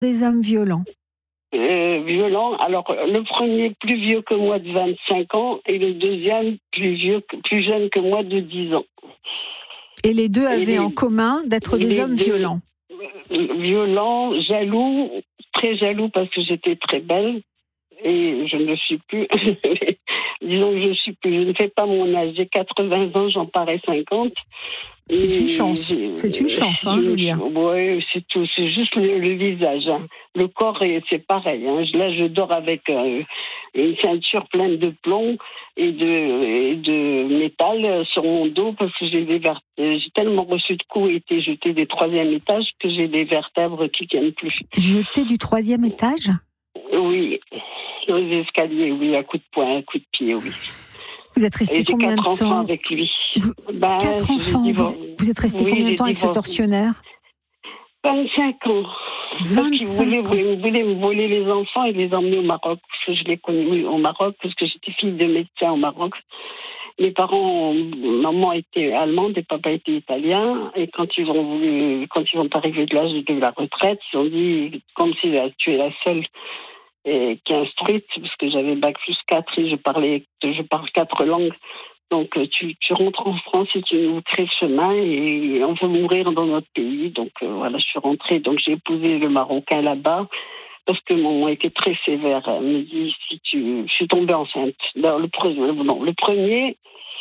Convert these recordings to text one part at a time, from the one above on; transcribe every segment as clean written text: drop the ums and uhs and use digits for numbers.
des hommes violents? Violents. Alors, le premier plus vieux que moi de 25 ans et le deuxième plus jeune que moi de 10 ans. Et les deux avaient en commun d'être des hommes violents? Violents, jaloux, très jaloux parce que j'étais très belle. Et je ne le suis plus. Disons que je ne fais pas mon âge. J'ai 80 ans, j'en parais 50. C'est une chance. C'est une chance, hein, Julia. Oui, c'est tout. C'est juste le visage. Hein. Le corps, c'est pareil. Hein. Là, je dors avec une ceinture pleine de plomb et de métal sur mon dos parce que j'ai tellement reçu de coups et été jetée des 3e étages que j'ai des vertèbres qui ne tiennent plus. Jetée du 3e étage? Oui. Sur les escaliers, oui, à coups de poing, à coups de pied, oui. Vous êtes resté combien de temps? 4 enfants avec lui. 4 enfants. Vous êtes resté combien de temps avec ce tortionnaire? 25 ans. 25 ans. Il voulait me voler les enfants et les emmener au Maroc. Parce que je l'ai connu au Maroc, parce que j'étais fille de médecin au Maroc. Mes parents, maman était allemande et papa était italien. Et quand ils sont arrivés de l'âge de la retraite, ils ont dit, comme si tu es la seule qui est instruite, parce que j'avais bac+4 et je parle 4 langues. Donc, tu rentres en France et tu nous crées le chemin et on veut mourir dans notre pays. Donc, voilà, je suis rentrée. Donc, j'ai épousé le Marocain là-bas parce que maman était très sévère. Elle me dit, je suis tombée enceinte. Alors, le premier,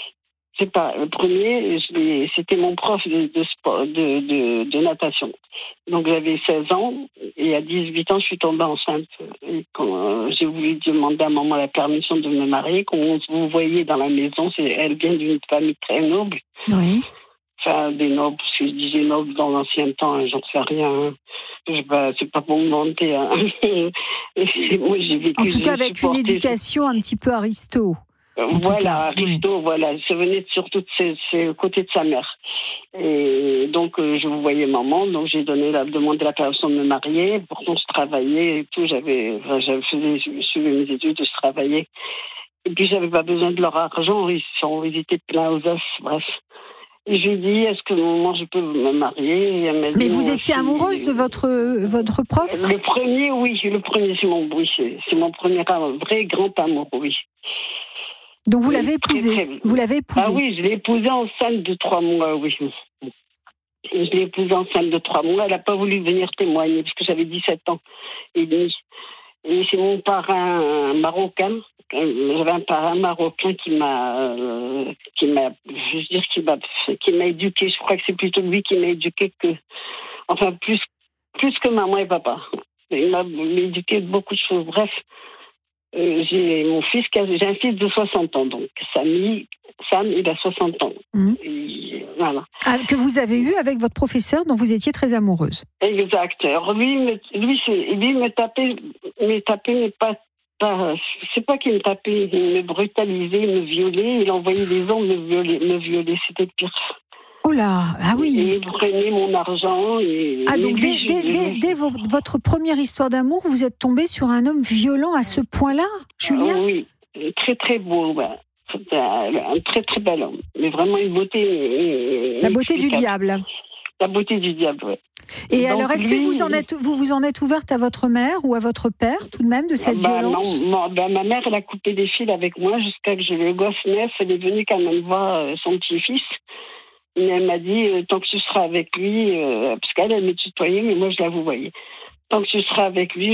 c'était mon prof de sport, de natation. Donc j'avais 16 ans et à 18 ans, je suis tombée enceinte. Et quand j'ai voulu demander à maman la permission de me marier, comme vous voyez dans la maison, elle vient d'une famille très noble. Oui. Enfin, des nobles, si je disais nobles dans l'ancien temps, hein, j'en sais rien. C'est pas pour me vanter. Hein. Moi, j'ai vécu, en tout cas, avec une éducation un petit peu aristo. Voilà, Aristo, oui. Voilà, ça venait surtout de ses côtés de sa mère. Et donc, je vous voyais maman, donc j'ai demandé la permission de me marier. Pourtant, je travaillais et tout, je suivais mes études, je travaillais. Et puis, j'avais pas besoin de leur argent, ils étaient pleins aux os, bref. Et je lui ai dit, est-ce que maman, je peux me marier? Et elle m'a dit, mais vous étiez amoureuse de votre prof? Le premier, oui, c'est mon premier vrai grand amour, oui. Donc vous l'avez épousé? Vous l'avez épousé? Ah oui, je l'ai épousée enceinte de 3 mois, oui. Je l'ai épousée enceinte de 3 mois. Elle n'a pas voulu venir témoigner parce que j'avais 17 ans et demi. Et c'est mon parrain marocain. J'avais un parrain marocain qui m'a éduquée. Je crois que c'est plutôt lui qui m'a éduquée plus que maman et papa. Il m'a éduquée de beaucoup de choses. Bref. J'ai un fils de 60 ans, donc Sam, il a 60 ans. Et, voilà. Que vous avez eu avec votre professeur dont vous étiez très amoureuse. Exact. Alors, lui me tapait, mais pas, c'est pas qu'il me tapait, il me brutalisait, il me violait, il envoyait des hommes me violer, c'était pire. Oh là, ah oui. Et il prenait mon argent. Donc dès votre première histoire d'amour, vous êtes tombée sur un homme violent à ce point-là, Julia? Oui, très très beau, ouais. Un très très bel homme, mais vraiment une beauté. La beauté du diable. La beauté du diable, oui. Et donc, alors, est-ce que vous en êtes ouverte à votre mère ou à votre père, tout de même, de cette violence? Non, ma mère, elle a coupé des fils avec moi jusqu'à que j'ai le gosse neuf. Elle est venue quand même voir son petit-fils. Et elle m'a dit, tant que tu seras avec lui, parce qu'elle me tutoyait, mais moi je la vous voyais. Tant que tu seras avec lui,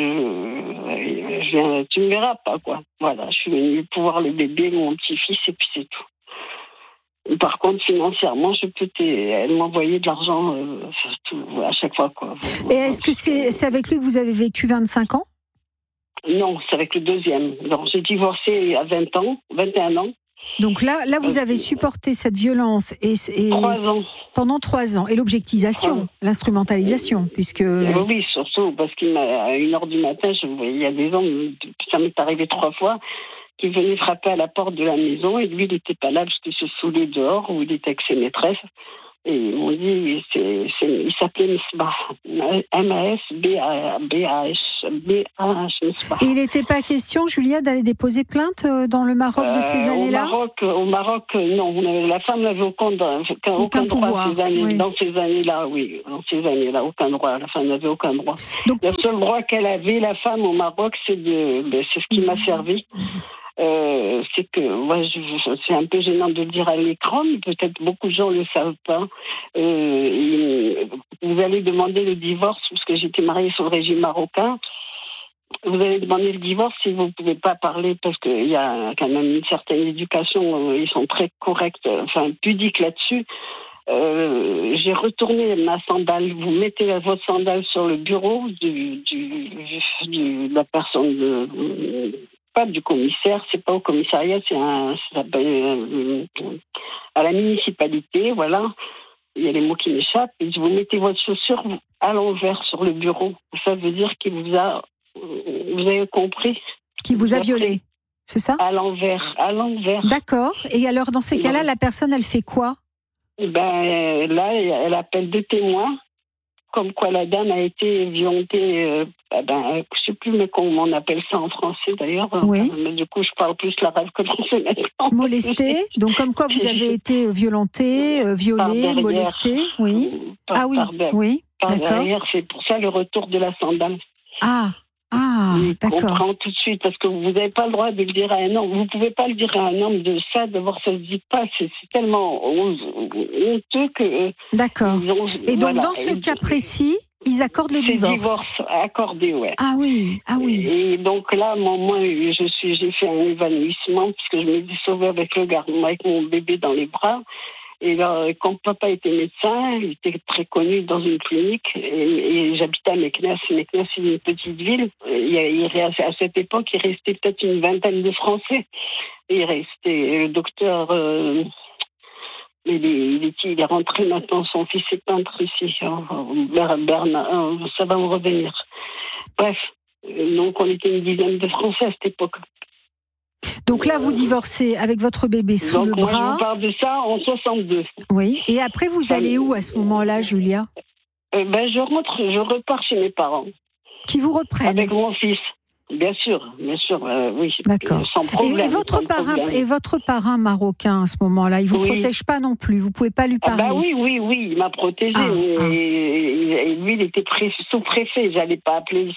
tu me verras pas, quoi. Voilà, je suis venue pour voir le bébé, mon petit-fils, et puis c'est tout. Par contre, financièrement, elle m'envoyait de l'argent à chaque fois, quoi. Et est-ce que c'est avec lui que vous avez vécu 25 ans? Non, c'est avec le deuxième. Donc, j'ai divorcé à 21 ans. Donc là, vous avez supporté cette violence et 3 ans. Pendant 3 ans. Et l'objectisation, l'instrumentalisation, puisque... Oui, surtout, parce qu'à 1h du matin, il y a des hommes, ça m'est arrivé 3 fois, qui venaient frapper à la porte de la maison, et lui, il n'était pas là, parce qu'il se saoulait dehors, où il était avec ses maîtresses. Et ils m'ont dit, il s'appelait Misbah, M-A-S-B-A-H, B-A-H, n'est-ce pas? Et il n'était pas question, Julia, d'aller déposer plainte dans le Maroc de ces années-là? Au Maroc, non. La femme n'avait aucun droit pouvoir, dans ces années-là, oui. Dans ces années-là, aucun droit. La femme n'avait aucun droit. Donc, le seul droit qu'elle avait, la femme au Maroc, c'est ce qui m'a servi. C'est que c'est un peu gênant de le dire à l'écran, mais peut-être beaucoup de gens ne le savent pas. Vous allez demander le divorce, parce que j'étais mariée sous le régime marocain. Vous allez demander le divorce si vous ne pouvez pas parler, parce qu'il y a quand même une certaine éducation, ils sont très corrects, pudiques là-dessus. J'ai retourné ma sandale. Vous mettez votre sandale sur le bureau de la personne, pas du commissaire, c'est pas au commissariat, ça s'appelle à la municipalité, voilà. Il y a les mots qui m'échappent. Et vous mettez votre chaussure à l'envers sur le bureau. Ça veut dire qu'il vous avez compris. Qui vous a violé, c'est ça? À l'envers. D'accord. Et alors, dans ces cas-là, la personne, elle fait quoi? Là, elle appelle 2 témoins, comme quoi la dame a été violentée. Je ne sais plus mais comment on appelle ça en français d'ailleurs. Oui. Mais du coup, je parle plus l'arabe que le français maintenant. Molestée. Donc, comme quoi vous avez été violentée, violée, molestée. Oui. Oui. Par D'accord. derrière, c'est pour ça le retour de la sandale. D'accord. On comprend tout de suite, parce que vous n'avez pas le droit de le dire à un homme. Vous ne pouvez pas le dire à un homme de ça, d'abord ça ne se dit pas. C'est tellement honteux que... D'accord. Et donc, dans ce cas précis, ils accordent le divorce. Divorce accordé, ouais. Ah oui. Et donc là, j'ai fait un évanouissement, puisque je me suis sauvée avec mon bébé dans les bras. Et là, quand papa était médecin, il était très connu dans une clinique, et j'habitais à Meknès. Meknès, c'est une petite ville. À cette époque, il restait peut-être une vingtaine de Français. Et il restait le docteur... il est rentré maintenant, son fils est peintre ici, Bernard, ça va me revenir. Bref, donc on était une dizaine de Français à cette époque. Donc là, vous divorcez avec votre bébé sous le bras. Moi, je vous parle de ça en 62. Oui. Et après, vous allez où à ce moment-là, Julia? Je repars chez mes parents. Qui vous reprennent? Avec mon fils. Bien sûr, oui. D'accord. Sans problème. Et votre parrain marocain à ce moment-là, il vous protège pas non plus. Vous pouvez pas lui parler. Oui, il m'a protégé. Et lui, il était sous-préfet. J'allais pas appeler.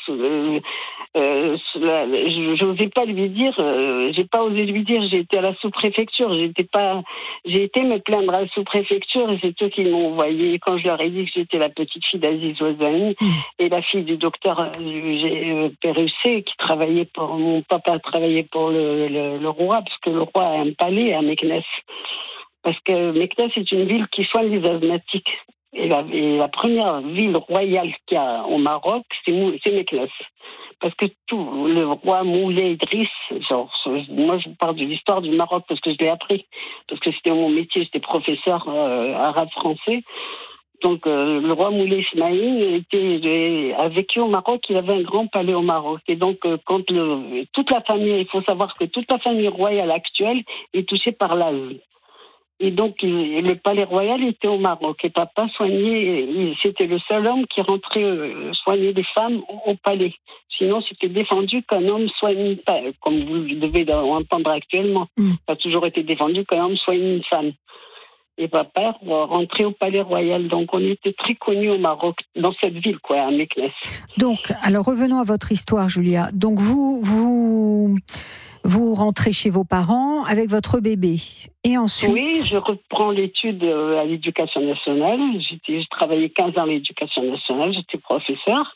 J'osais pas lui dire. J'ai pas osé lui dire. J'ai été à la sous-préfecture. J'ai été me plaindre à la sous-préfecture et c'est eux qui m'ont envoyé. Quand je leur ai dit que j'étais la petite fille d'Aziz Ouazani et la fille du docteur Perusset, mon papa travaillait pour le roi, parce que le roi a un palais à Meknès. Parce que Meknès est une ville qui soigne les asthmatiques. Et la première ville royale qu'il y a au Maroc, c'est Meknès. Parce que le roi Moulay Idriss, moi je vous parle de l'histoire du Maroc parce que je l'ai appris, parce que c'était mon métier, j'étais professeur arabe-français. Donc, le roi Moulay Ismaïl a vécu au Maroc, il avait un grand palais au Maroc. Et donc, toute la famille, il faut savoir que toute la famille royale actuelle est touchée par l'asthme. Et donc, le palais royal était au Maroc. Et papa c'était le seul homme qui rentrait soigner les femmes au palais. Sinon, c'était défendu qu'un homme soigne, comme vous devez entendre actuellement. Ça a toujours été défendu qu'un homme soigne une femme. Et papa rentrait au palais royal. Donc, on était très connus au Maroc, dans cette ville, à Meknès. Donc, alors revenons à votre histoire, Julia. Donc, vous rentrez chez vos parents avec votre bébé. Et ensuite... Oui, je reprends l'étude à l'éducation nationale. Je travaillais 15 ans à l'éducation nationale, j'étais professeur.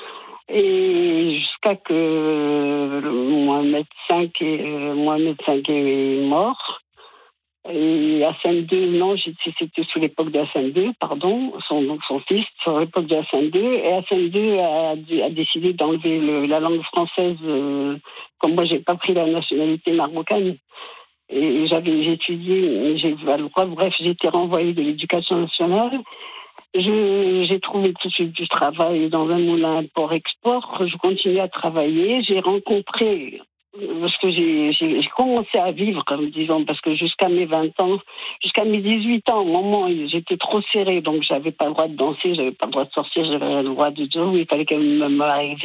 Et jusqu'à que Mohamed V est mort. Et Hassan II, non, c'était sous l'époque de Hassan II, pardon, son fils, sur l'époque de Hassan II. Et Hassan II a décidé d'enlever la langue française, comme moi, j'ai pas pris la nationalité marocaine. Et j'ai étudié, j'ai pas le droit, bref, j'ai été renvoyée de l'éducation nationale. J'ai trouvé tout de suite du travail dans un moulin import-export. Je continuais à travailler. J'ai rencontré... Parce que j'ai commencé à vivre, disons, parce que jusqu'à mes 20 ans, jusqu'à mes 18 ans, au moment où j'étais trop serrée, donc j'avais pas le droit de danser, j'avais pas le droit de sortir, j'avais le droit de dire, il fallait qu'elle me marie vierge,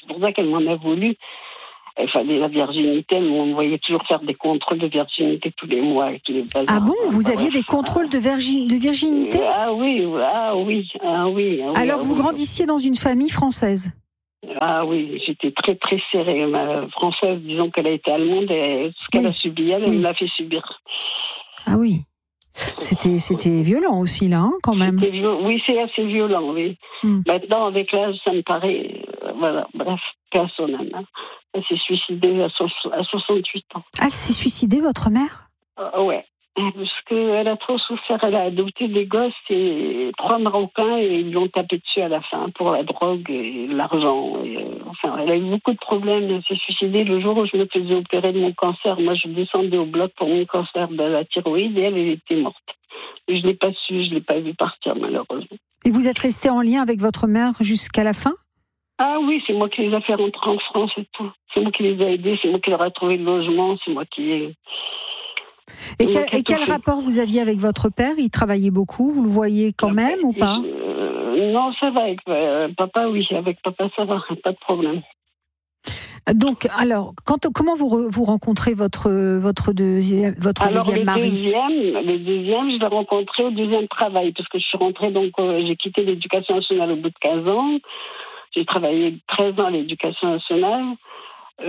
pour ça qu'elle m'en a voulu. Il fallait la virginité, on me voyait toujours faire des contrôles de virginité tous les mois. Tous les bazars. Ah bon, vous aviez des contrôles de virginité? Ah oui. Alors vous grandissiez dans une famille française? Ah oui, j'étais très très serrée. Ma française, disons qu'elle a été allemande, et ce qu'elle a subi, elle me l'a fait subir. Ah oui. C'était violent aussi, là, hein, quand même. Oui, c'est assez violent, oui. Maintenant, avec l'âge, ça me paraît... voilà, bref, personnel. Hein. Elle s'est suicidée à 68 ans. Ah, elle s'est suicidée, votre mère? Ouais. Parce qu'elle a trop souffert. Elle a adopté des gosses, et 3 Marocains, et ils l'ont tapé dessus à la fin pour la drogue et l'argent. Enfin, elle a eu beaucoup de problèmes. Elle s'est suicidée le jour où je me faisais opérer de mon cancer. Moi, je descendais au bloc pour mon cancer de la thyroïde, et elle était morte. Et je ne l'ai pas su, je ne l'ai pas vue partir, malheureusement. Et vous êtes resté en lien avec votre mère jusqu'à la fin? Ah oui, c'est moi qui les ai fait rentrer en France et tout. C'est moi qui les ai aidés, c'est moi qui leur ai trouvé le logement, c'est moi qui... Et quel rapport vous aviez avec votre père? Il travaillait beaucoup, vous le voyez quand même ou pas? Non, ça va avec papa, oui. Avec papa, ça va, pas de problème. Donc, alors, comment vous rencontrez votre deuxième mari? Le deuxième, je l'ai rencontré au deuxième travail, parce que je suis rentrée, donc j'ai quitté l'éducation nationale au bout de 15 ans. J'ai travaillé 13 ans à l'éducation nationale. Et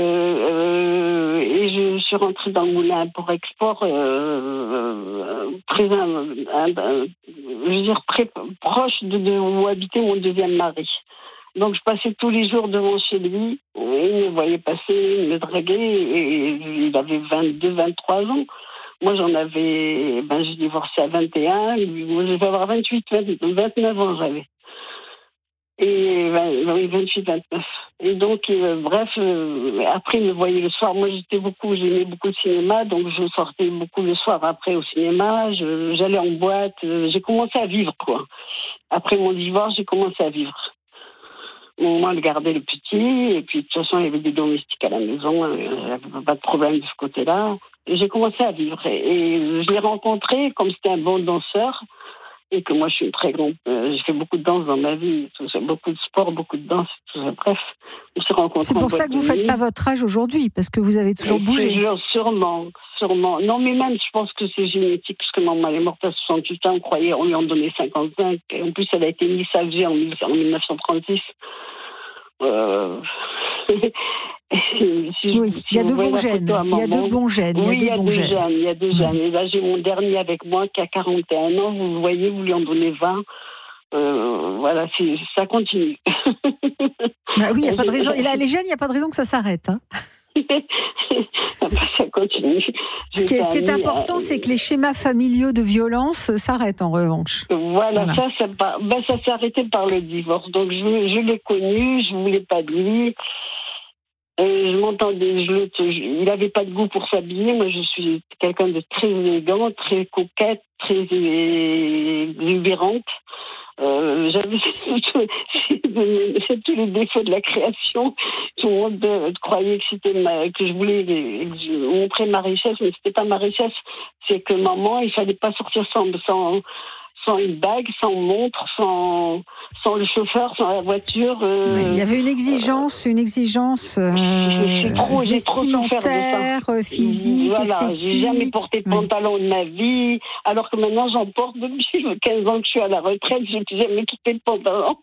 je suis rentrée dans le moulin pour export, très proche de où habitait mon deuxième mari. Donc je passais tous les jours devant chez lui, et il me voyait passer, il me draguait, et il avait 22, 23 ans. Moi j'en avais, j'ai divorcé à 21, moi je devais avoir 29 ans j'avais. Et 28, 29. Et donc, après, il me voyait le soir. Moi, j'aimais beaucoup le cinéma, donc je sortais beaucoup le soir après au cinéma. J'allais en boîte. J'ai commencé à vivre, quoi. Après mon divorce, j'ai commencé à vivre. Moi, elle gardait le petit, et puis de toute façon, il y avait des domestiques à la maison. Il n'y avait pas de problème de ce côté-là. Et j'ai commencé à vivre. Et je l'ai rencontré, comme c'était un bon danseur. Et que moi, je suis une très grande... j'ai fait beaucoup de danse dans ma vie, tout ça, beaucoup de sport, beaucoup de danse, tout ça. Bref, on s'est rencontrés. C'est pour ça que vous ne faites pas votre âge aujourd'hui, parce que vous avez toujours bougé. Sûrement. Non, mais même, je pense que c'est génétique, parce que maman, elle est morte à 68 ans, on lui en donnait 55. Et en plus, elle a été mise à Alger en 1936. Il y a de bons gènes. Il y a de bons gènes. Oui, il y a deux gènes. Et là, j'ai mon dernier avec moi qui a 41 ans. Vous le voyez, vous lui en donnez 20. Voilà, ça continue. Bah oui, il n'y a pas de raison. Et là, les gènes, il n'y a pas de raison que ça s'arrête. Hein. Ça continue. Ce qui est important, c'est que les schémas familiaux de violence s'arrêtent en revanche. Voilà. Ça s'est arrêté par le divorce. Donc je l'ai connu, je ne voulais pas de lui. Je m'entendais, il n'avait pas de goût pour s'habiller. Moi, je suis quelqu'un de très élégant, très coquette, très exubérante. J'avais tous les défauts de la création. Tout le monde croyait que je voulais montrer ma richesse, mais c'était pas ma richesse. C'est que maman, il fallait pas sortir sans une bague, sans montre, sans le chauffeur, sans la voiture. Il y avait une exigence vestimentaire, physique, esthétique. J'ai jamais porté de pantalon de ma vie, alors que maintenant j'en porte depuis 15 ans que je suis à la retraite, je n'ai jamais quitté le pantalon.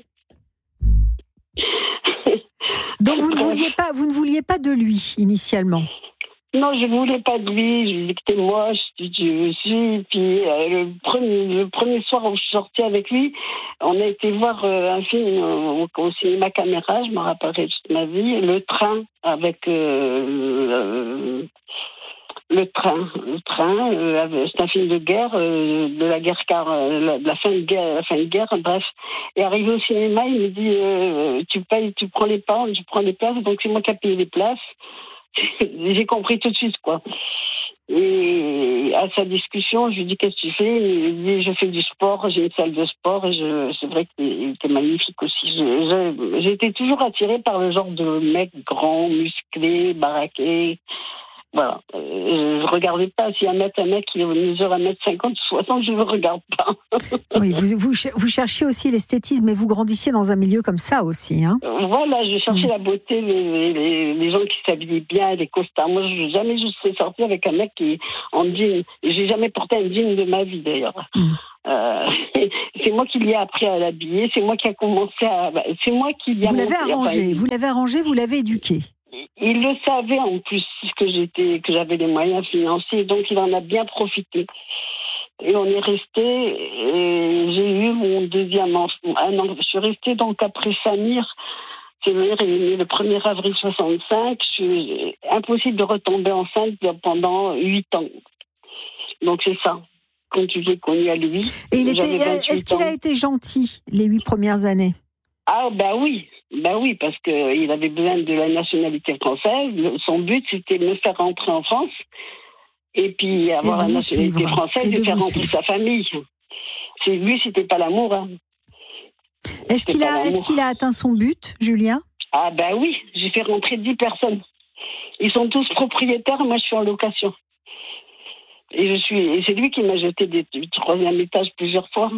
Donc vous ne vouliez pas de lui initialement? Non, je ne voulais pas de lui. Je lui dis que t'es moche, je suis. Puis le premier soir où je suis sortie avec lui, on a été voir un film au cinéma Caméra, je me rappellerai toute ma vie, Le Train, avec le train. C'est un film de guerre, de la guerre, de la fin de guerre, bref. Et arrivé au cinéma, il me dit tu payes, tu prends les places, donc c'est moi qui ai payé les places. J'ai compris tout de suite, quoi. Et à sa discussion, je lui dis qu'est-ce que tu fais? Il dit je fais du sport, j'ai une salle de sport, et c'est vrai qu'il était magnifique aussi. J'ai été toujours attirée par le genre de mec grand, musclé, baraqué. Voilà. Je regardais pas si un mec qui mesure 1m50 ou 60, je ne regarde pas. Oui, vous cherchiez aussi l'esthétisme, mais vous grandissiez dans un milieu comme ça aussi, hein. Voilà, je cherchais la beauté, les gens qui s'habillaient bien, les costards. Moi, jamais je serais sortie avec un mec qui en jean. J'ai jamais porté un jean de ma vie, d'ailleurs. C'est moi qui lui ai appris à l'habiller, c'est moi qui a commencé à... C'est moi qui lui ai... Vous l'avez arrangé, vous l'avez éduqué. Il le savait en plus que j'avais les moyens financiers, donc il en a bien profité. Et on est resté, et j'ai eu mon deuxième enfant. Je suis restée donc après Samir. Samir est né le 1er avril 65. Impossible de retomber enceinte pendant 8 ans. Donc c'est ça. Quand tu l'ai connu à lui. Et est-ce qu'il a été gentil les 8 premières années? Ah oui, parce qu'il avait besoin de la nationalité française. Son but, c'était de me faire rentrer en France et puis avoir la nationalité française et faire rentrer sa famille. Lui, c'était pas l'amour. Hein. Est-ce qu'il a atteint son but, Julien? Ah oui, j'ai fait rentrer 10 personnes. Ils sont tous propriétaires, moi je suis en location. Et c'est lui qui m'a jeté du 3e étage plusieurs fois.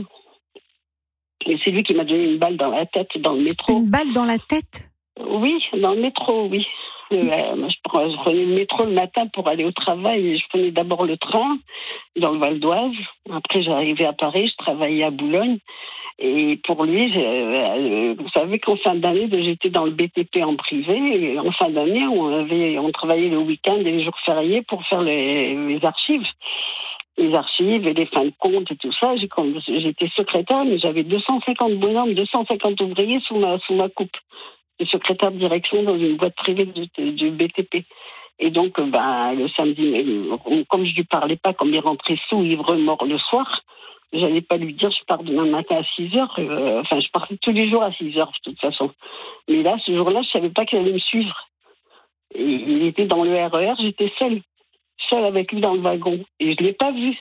Et c'est lui qui m'a donné une balle dans la tête dans le métro. Une balle dans la tête? Oui, dans le métro, oui. Je prenais le métro le matin pour aller au travail. Et je prenais d'abord le train dans le Val d'Oise. Après, j'arrivais à Paris, je travaillais à Boulogne. Et pour lui, vous savez qu'en fin d'année, j'étais dans le BTP en privé. Et en fin d'année, on travaillait le week-end et les jours fériés pour faire les archives. Les archives et les fins de compte et tout ça. J'étais secrétaire, mais j'avais 250 bonhommes, 250 ouvriers sous ma coupe. Je suis secrétaire de direction dans une boîte privée du BTP. Et donc, le samedi, comme je lui parlais pas, comme il rentrait sous, ivre, mort le soir, j'allais pas lui dire je pars demain matin à 6h. Je partais tous les jours à 6h, de toute façon. Mais là, ce jour-là, je savais pas qu'il allait me suivre. Et il était dans le RER, j'étais seule avec lui dans le wagon. Et je l'ai pas vu.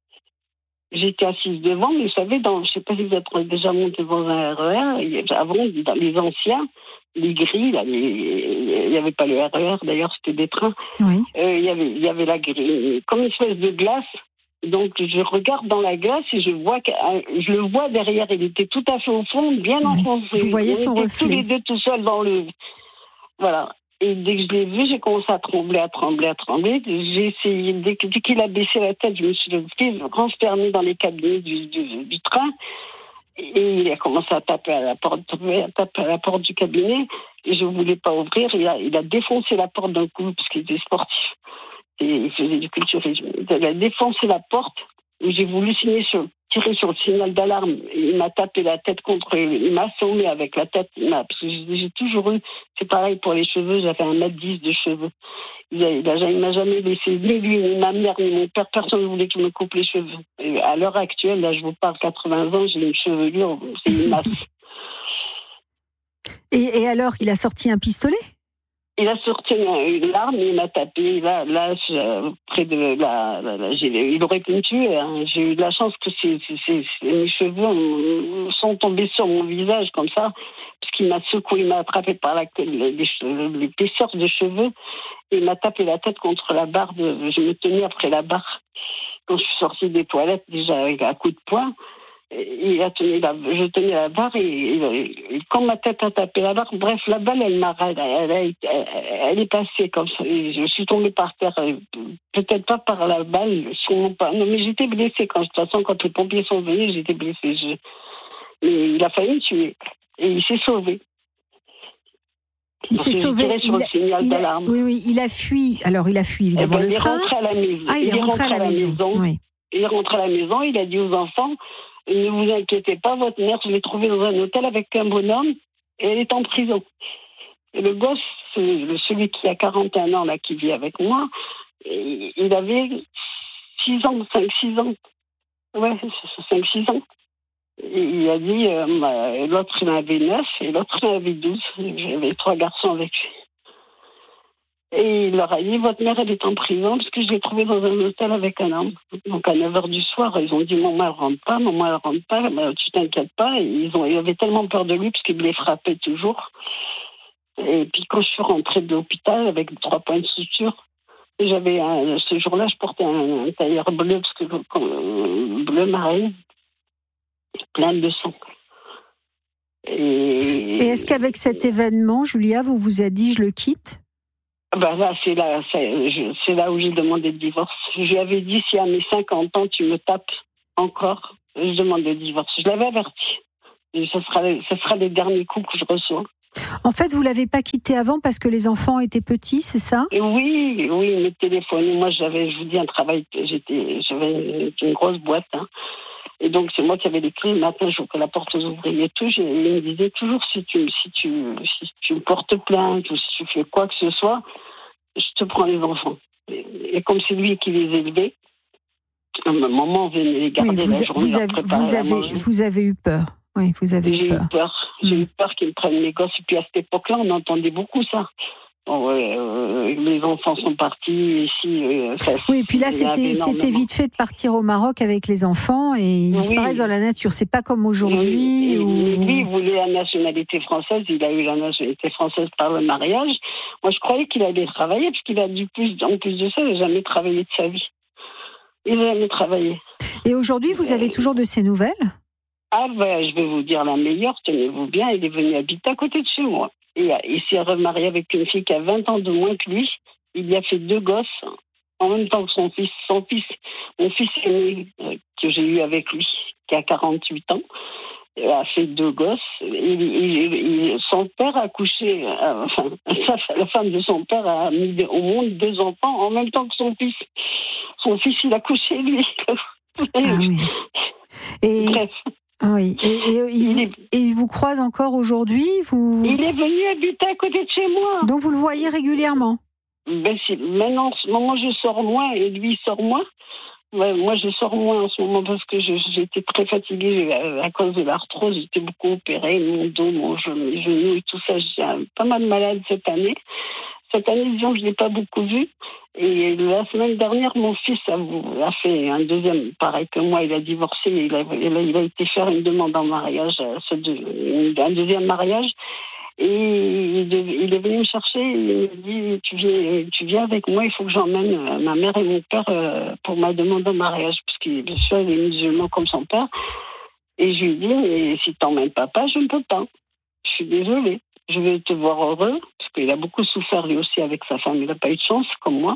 J'étais assise devant, mais vous savez, je sais pas si vous êtes déjà monté dans un RER, avant, dans les anciens, les grilles, là, il n'y avait pas le RER, d'ailleurs, c'était des trains. Oui. Il y avait la grille, comme une espèce de glace. Donc, je regarde dans la glace et je le vois derrière. Il était tout à fait au fond, bien enfoncé. Vous voyez son reflet. Tous les deux tout seuls dans le... Voilà. Et dès que je l'ai vu, j'ai commencé à trembler. J'ai essayé, dès qu'il a baissé la tête, je me suis renfermée dans les cabinets du train. Et il a commencé à taper à la porte du cabinet. Et je ne voulais pas ouvrir. Il a défoncé la porte d'un coup, parce qu'il était sportif. Et il faisait du culturisme. Il a défoncé la porte. Et j'ai voulu tirer sur le signal d'alarme. Il m'a tapé la tête il m'a assommé avec la tête. Parce que j'ai toujours eu, c'est pareil pour les cheveux, j'avais 1m10 de cheveux. Il m'a jamais laissé, ni lui, ni ma mère, ni mon père, personne ne voulait qu'il me coupe les cheveux. Et à l'heure actuelle, là, je vous parle 80 ans, j'ai une chevelure, c'est une masse. Et alors, il a sorti un pistolet? Il a sorti une arme et il m'a tapé. Là, près de il aurait pu me tuer. Hein. J'ai eu de la chance que mes cheveux sont tombés sur mon visage comme ça, parce qu'il m'a secoué, il m'a attrapé par l'épaisseur de cheveux et il m'a tapé la tête contre la barre. Je me tenais après la barre. Quand je suis sortie des toilettes, déjà avec un coup de poing. Je tenais la barre et quand ma tête a tapé la barre, bref, la balle, elle est passée comme ça. Et je suis tombée par terre, peut-être pas par la balle, sûrement pas. Non, mais j'étais blessée de toute façon, quand les pompiers sont venus, j'étais blessée. Mais il a failli me tuer et il s'est sauvé. Il s'est sauvé. Sur le signal d'alarme. Oui, il a fui. Alors, il a fui évidemment le train. Il est rentré à la maison. Il est rentré à la maison. Oui. Il est rentré à la maison, il a dit aux enfants, ne vous inquiétez pas, votre mère, je l'ai trouvée dans un hôtel avec un bonhomme et elle est en prison. Et le gosse, celui qui a 41 ans, là, qui vit avec moi, il avait 5-6 ans. Ouais, 5-6 ans. Et il a dit, l'autre, il en avait 9 et l'autre, il en avait 12. J'avais 3 garçons avec lui. Et il leur a dit, votre mère, elle est en prison parce que je l'ai trouvée dans un hôtel avec un homme. Donc à 9h du soir, ils ont dit, maman, elle rentre pas, tu t'inquiètes pas. Et ils avaient tellement peur de lui parce qu'il les frappait toujours. Et puis quand je suis rentrée de l'hôpital avec 3 points de suture, Ce jour-là, je portais un tailleur bleu, parce que bleu marine, plein de sang. Et est-ce qu'avec cet événement, Julia, vous vous êtes dit, je le quitte ? Ben là, c'est là où j'ai demandé le divorce. Je lui avais dit, si à mes 50 ans, tu me tapes encore, je demande le divorce. Je l'avais averti. Et ce sera les derniers coups que je reçois. En fait, vous ne l'avez pas quitté avant parce que les enfants étaient petits, c'est ça ? Oui, il me téléphonait. Moi, je vous dis, un travail, j'avais une grosse boîte, hein. Et donc, c'est moi qui avais les clés. Le matin, j'ouvrais la porte aux ouvriers et tout. Il me disait toujours, si tu me portes plainte ou si tu fais quoi que ce soit, je te prends les enfants. Et comme c'est lui qui les élevait, ma maman venait les garder la journée. Vous avez eu peur. Oui, vous avez eu peur. J'ai eu peur qu'ils me prennent les gosses. Et puis à cette époque-là, on entendait beaucoup ça. Les enfants sont partis ici. Oui, et puis là, c'était vite fait de partir au Maroc avec les enfants et ils disparaissent dans la nature. C'est pas comme aujourd'hui. Lui, il voulait la nationalité française. Il a eu la nationalité française par le mariage. Moi, je croyais qu'il allait travailler parce qu'il a en plus de ça, il n'a jamais travaillé de sa vie. Il n'a jamais travaillé. Et aujourd'hui, vous avez toujours de ces nouvelles ? Ah ben, je vais vous dire la meilleure. Tenez-vous bien, il est venu habiter à côté de chez moi. Et il s'est remarié avec une fille qui a 20 ans de moins que lui. Il y a fait 2 gosses en même temps que son fils. Mon fils aîné que j'ai eu avec lui, qui a 48 ans, a fait 2 gosses. Son père a couché, la femme de son père a mis au monde 2 enfants en même temps que son fils. Son fils, il a couché lui. Oui. Bref. Oui. Et il vous croise encore aujourd'hui Il est venu habiter à côté de chez moi. Donc vous le voyez régulièrement ? Maintenant, en ce moment, je sors moins et lui, il sort moins. Ouais, moi, je sors moins en ce moment parce que j'étais très fatiguée à cause de l'arthrose. J'étais beaucoup opérée, mon dos, mes genoux et tout ça. J'ai pas mal malade cette année. Cette année, disons, je ne l'ai pas beaucoup vu. Et la semaine dernière, mon fils a fait un deuxième, pareil que moi, il a divorcé. Il a été faire une demande en mariage, un deuxième mariage. Et il est venu me chercher, il me dit, tu viens avec moi, il faut que j'emmène ma mère et mon père pour ma demande en mariage, parce qu'il est musulman comme son père. Et je lui dis, mais si t'emmènes papa, je ne peux pas. Je suis désolée. Je vais te voir heureux, parce qu'il a beaucoup souffert lui aussi avec sa femme, il n'a pas eu de chance comme moi.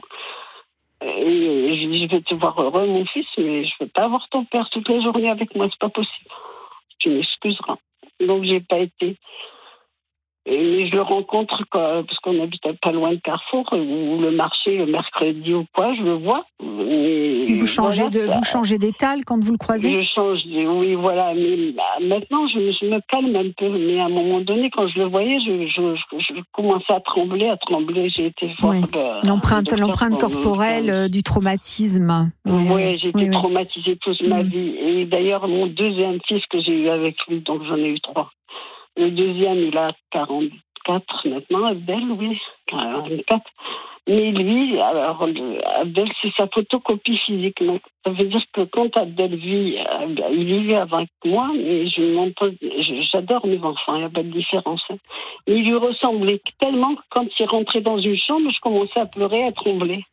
Et je lui dis, je vais te voir heureux, mon fils, mais je ne veux pas avoir ton père toute la journée avec moi, c'est pas possible. Tu m'excuseras. Donc j'ai pas été. Et je le rencontre parce qu'on habite pas loin de Carrefour, ou le marché le mercredi ou quoi, je le vois. Et vous changez d'étal quand vous le croisez ? Je change, oui, voilà. Mais maintenant, je me calme un peu. Mais à un moment donné, quand je le voyais, je commençais à trembler. J'ai été voir l'empreinte corporelle du traumatisme. Oui, j'ai été traumatisée toute ma vie. Et d'ailleurs, mon deuxième fils que j'ai eu avec lui, donc j'en ai eu 3. Le deuxième, il a 44 maintenant, Abdel, oui, 44. Mais lui, alors, Abdel, c'est sa photocopie physique. Donc, ça veut dire que quand Abdel vit, il vivait avec moi, mais j'adore mes enfants, il n'y a pas de différence. Mais il lui ressemblait tellement que quand il rentrait dans une chambre, je commençais à pleurer, à trembler.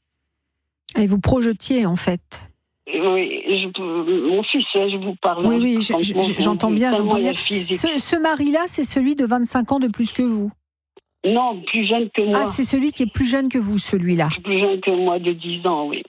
Et vous projetiez, en fait. Oui, mon fils, je vous parle. Oui, j'entends bien. Ce mari-là, c'est celui de 25 ans de plus que vous ? Non, plus jeune que moi. Ah, c'est celui qui est plus jeune que vous, celui-là ? Plus jeune que moi, de 10 ans, oui.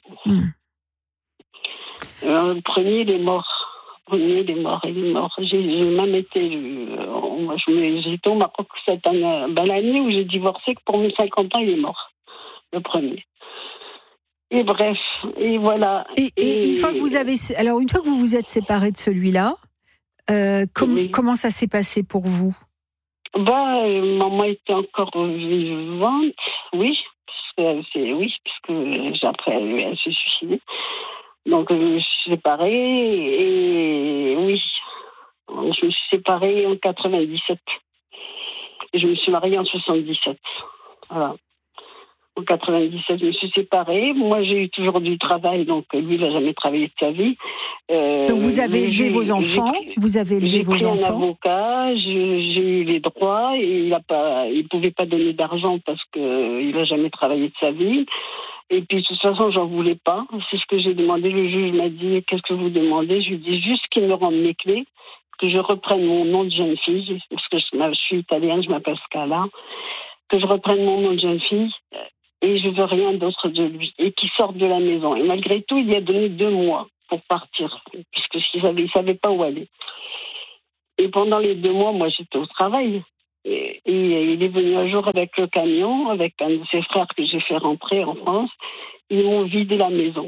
Le premier, il est mort. Il est mort. J'ai même été... J'étais au Maroc cette année, l'année où j'ai divorcé, que pour mes 50 ans, il est mort. Le premier. Et bref, et voilà. Et une fois que vous vous êtes séparés de celui-là, comment ça s'est passé pour vous ? Maman était encore vivante, oui, parce que après elle s'est suicidée. Donc je me suis séparée et oui, je me suis séparée en 97. Et je me suis mariée en 77. Voilà. En 97, je me suis séparée. Moi, j'ai eu toujours du travail, donc lui, il n'a jamais travaillé de sa vie. Donc vous avez élevé vos enfants. J'ai pris un avocat, j'ai eu les droits, et il pouvait pas donner d'argent parce qu'il n'a jamais travaillé de sa vie. Et puis, de toute façon, j'en voulais pas. C'est ce que j'ai demandé. Le juge m'a dit, qu'est-ce que vous demandez? Je lui dis juste qu'il me rende mes clés, que je reprenne mon nom de jeune fille, parce que je suis italienne, je m'appelle Scala, que je reprenne mon nom de jeune fille, et je veux rien d'autre de lui, et qu'il sorte de la maison. Et malgré tout, il y a donné 2 mois pour partir, puisqu'il savait pas où aller. Et pendant les 2 mois, moi, j'étais au travail. Et il est venu un jour avec le camion, avec un de ses frères que j'ai fait rentrer en France. Ils m'ont vidé la maison.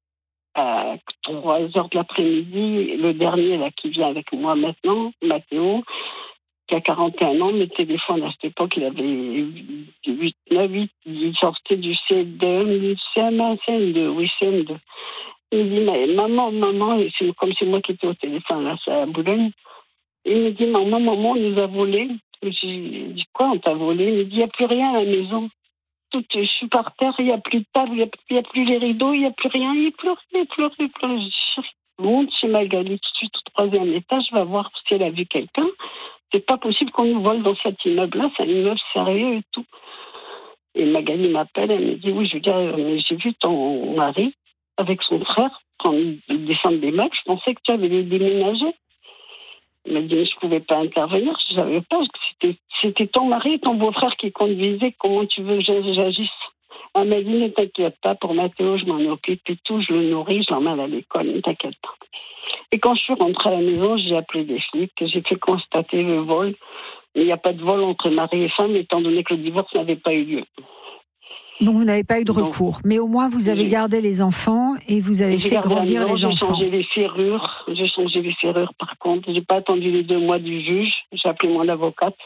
À 3 heures de l'après-midi, le dernier là qui vient avec moi maintenant, Mathéo, qui a 41 ans, me téléphone à cette époque, il avait 8, il sortait du CM2, CM2, oui, CM2. Il me dit, maman, et c'est moi qui étais au téléphone, là, c'est à Boulogne. Il me dit, maman, on nous a volé. J'ai dit, quoi, on t'a volé? Il me dit, il n'y a plus rien à la maison. Je suis par terre, il n'y a plus de table, il n'y a plus les rideaux, il n'y a plus rien, il pleure. Je monte chez Magali tout de suite au 3e étage, je vais voir si elle a vu quelqu'un. C'est pas possible qu'on nous vole dans cet immeuble-là, c'est un immeuble sérieux et tout. Et Magali m'appelle, elle me dit, oui, j'ai vu ton mari avec son frère descendre des meubles, je pensais que tu avais déménagé. Il m'a dit, mais je ne pouvais pas intervenir, je ne savais pas que c'était ton mari et ton beau-frère qui conduisaient, comment tu veux que j'agisse? Elle m'a dit, ne t'inquiète pas, pour Mathéo, je m'en occupe et tout, je le nourris, je l'emmène à l'école, ne t'inquiète pas. Et quand je suis rentrée à la maison, j'ai appelé des flics, j'ai fait constater le vol. Mais il n'y a pas de vol entre mari et femme, étant donné que le divorce n'avait pas eu lieu. Donc vous n'avez pas eu de recours, mais au moins vous avez gardé les enfants et vous avez fait grandir les enfants. J'ai changé les serrures par contre. J'ai pas attendu les 2 mois du juge. J'ai appelé mon avocate.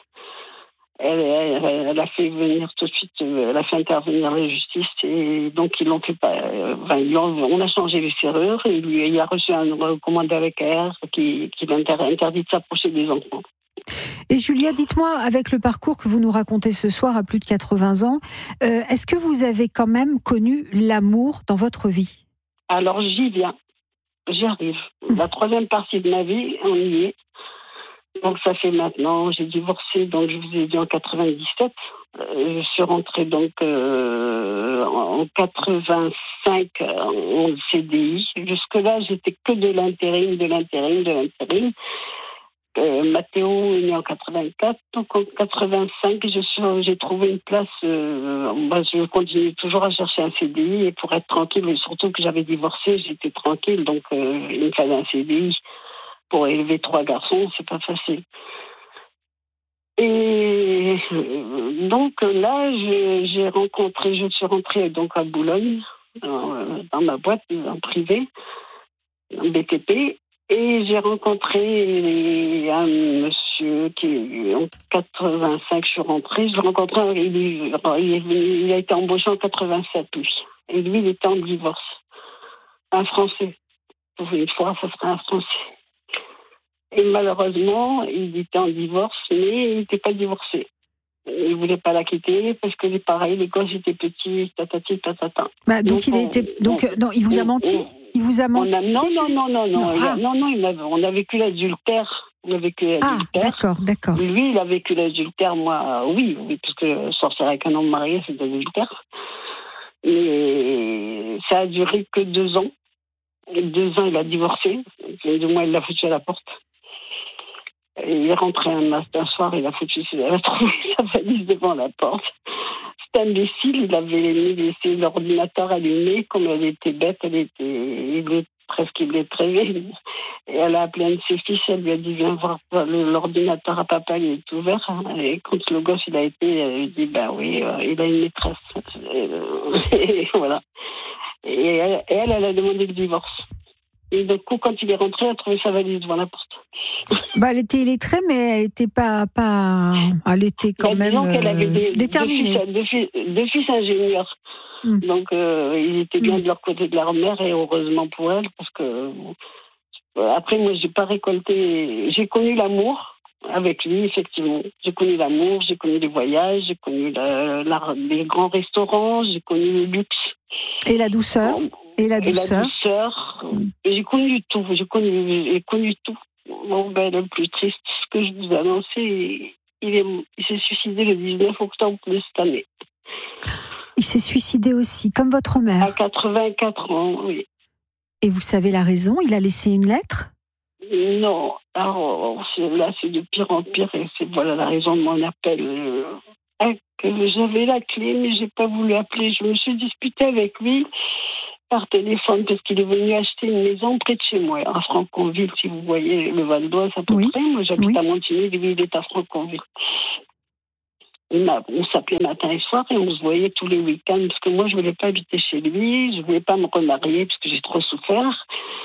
Elle a fait venir tout de suite, elle a fait intervenir la justice et donc ils l'ont fait pas. On a changé les serrures et il a reçu un recommandé avec air qui l'interdit de s'approcher des enfants. Et Julia, dites-moi, avec le parcours que vous nous racontez ce soir à plus de 80 ans, est-ce que vous avez quand même connu l'amour dans votre vie? Alors j'y viens, j'y arrive. La 3e partie de ma vie, on y est. Donc ça fait maintenant, j'ai divorcé, donc je vous ai dit en 97. Je suis rentrée donc en 85 en CDI. Jusque-là, j'étais que de l'intérim. Mathéo est né en 84, donc en 85, j'ai trouvé une place. Je continue toujours à chercher un CDI et pour être tranquille, mais surtout que j'avais divorcé, j'étais tranquille, donc il me fallait un CDI pour élever 3 garçons, c'est pas facile. Et donc là, je suis rentrée donc à Boulogne, dans ma boîte en privé, en BTP. Et j'ai rencontré un monsieur qui, en 85, je suis rentrée. Je l'ai rencontré, il a été embauché en 87, lui. Et lui, il était en divorce. Un Français. Pour une fois, ça serait un Français. Et malheureusement, il était en divorce, mais il n'était pas divorcé. Il ne voulait pas la quitter parce que, pareil, les gosses étaient petits, tatati, tatata. Donc il vous a menti? Il vous a menti? Non, on a vécu l'adultère. D'accord. Lui, il a vécu l'adultère, moi, oui, parce que sortir avec un homme marié, c'est de l'adultère. Mais ça a duré que 2 ans. Et 2 ans, il a divorcé. Et 2 mois, il l'a foutu à la porte. Et il est rentré un soir, il a trouvé sa valise devant la porte. C'est imbécile, il avait laissé l'ordinateur allumé, comme elle était bête, il est presque illettrée. Et elle a appelé un de ses fils, elle lui a dit viens voir l'ordinateur à papa, il est ouvert. Et quand le gosse il a été, il dit bah oui, il a une maîtresse. Et voilà. Et elle a demandé le divorce. Et du coup, quand il est rentré, elle a trouvé sa valise devant la porte. Elle était illettrée, mais elle était pas... Elle était quand même qu'elle avait déterminée. 2 fils ingénieurs. Donc, ils étaient bien de leur côté de leur mère, et heureusement pour elle, parce que... Après, moi, j'ai pas récolté... J'ai connu l'amour avec lui, effectivement. J'ai connu l'amour, j'ai connu les voyages, j'ai connu les grands restaurants, j'ai connu le luxe. Et la douceur. Et j'ai connu tout. J'ai connu tout. Bon, le plus triste, ce que je vous annonçais, il s'est suicidé le 19 octobre de cette année. Il s'est suicidé aussi, comme votre mère. À 84 ans, oui. Et vous savez la raison? Il a laissé une lettre? Non, alors là c'est de pire en pire et c'est voilà la raison de mon appel. J'avais la clé mais j'ai pas voulu appeler. Je me suis disputée avec lui par téléphone parce qu'il est venu acheter une maison près de chez moi, à Franconville, si vous voyez le Val d'Oise à peu près. Moi j'habite à Montigny, lui il est à Franconville. On s'appelait matin et soir et on se voyait tous les week-ends parce que moi je voulais pas habiter chez lui, je voulais pas me remarier parce que j'ai trop souffert.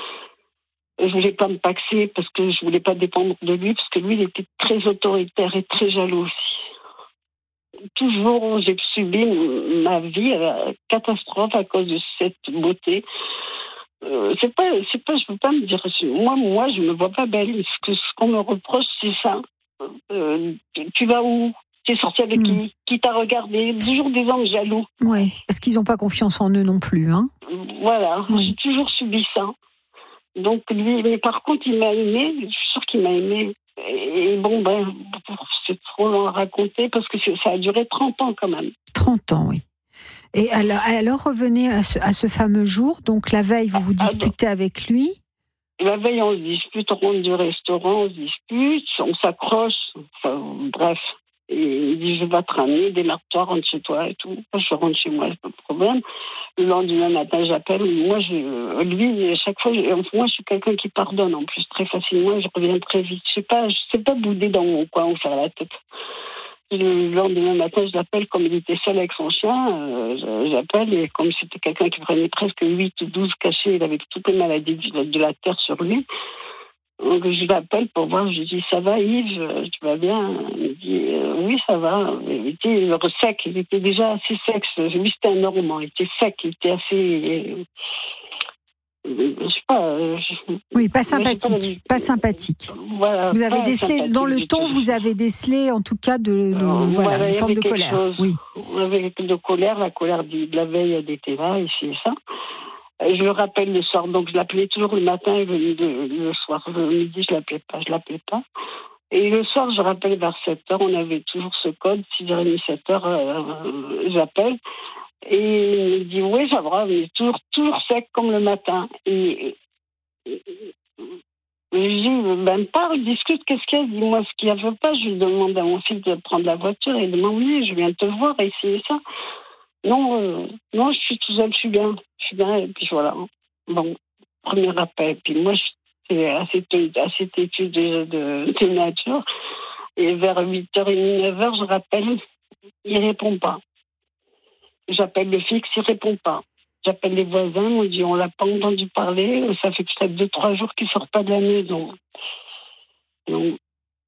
Je voulais pas me paxer parce que je voulais pas dépendre de lui, parce que lui, il était très autoritaire et très jaloux aussi. Toujours, j'ai subi ma vie à la catastrophe à cause de cette beauté. Je veux pas me dire, moi, je me vois pas belle. Ce qu'on me reproche, c'est ça. Tu vas où? Tu es sorti avec qui t'a regardé? Toujours des hommes jaloux. Oui, parce qu'ils n'ont pas confiance en eux non plus, hein. Voilà, j'ai toujours subi ça. Donc, lui, mais par contre, il m'a aimé, je suis sûre qu'il m'a aimé. Et bon, c'est trop long à raconter parce que ça a duré 30 ans quand même. 30 ans, oui. Et alors revenez à ce fameux jour, donc la veille, vous vous disputez avec lui? La veille, on se dispute, on rentre du restaurant, on se dispute, on s'accroche, enfin, bref. Et il dit, je vais te ramener, démarre-toi, rentre chez toi et tout. Je rentre chez moi, pas de problème. Le lendemain matin, j'appelle. Lui, à chaque fois, moi, je suis quelqu'un qui pardonne en plus très facilement. Je reviens très vite. Je sais pas bouder dans mon coin ou faire la tête. Le lendemain matin, je l'appelle comme il était seul avec son chien. J'appelle et comme c'était quelqu'un qui prenait presque 8 ou 12 cachets, il avait toutes les maladies de la terre sur lui. Donc je l'appelle pour voir, je lui dis ça va Yves, tu vas bien? Il me dit oui ça va. Il était sec, il était déjà assez sec. Lui c'était un Normand, il était sec, il était assez, je sais pas. Oui, pas sympathique, pas sympathique. Voilà, vous avez décelé dans le ton, vous avez décelé en tout cas une forme de colère. Oui. Avec de colère, la colère de la veille elle était là et c'est ça. Je le rappelle le soir, donc je l'appelais toujours le matin et le soir. Le midi, je l'appelais pas. Et le soir, je rappelle vers 7h, on avait toujours ce code, 6h30, 7h, j'appelle. Et il me dit, oui, ça va, mais toujours sec comme le matin. Et je dis, parle, discute, qu'est-ce qu'il y a? Dis-moi ce qu'il n'y avait pas. Je lui demande à mon fils de prendre la voiture et de m'emmener, je viens te voir, essayer ça. Non, je suis tout seul, je suis bien, et puis voilà. Bon, premier appel. Puis moi, j'étais à cette étude de nature, et vers 8h30, 9h, je rappelle, il répond pas. J'appelle le fixe, il répond pas. J'appelle les voisins, on dit, on l'a pas entendu parler, ça fait peut-être 2-3 jours qu'il sort pas de la maison. Donc,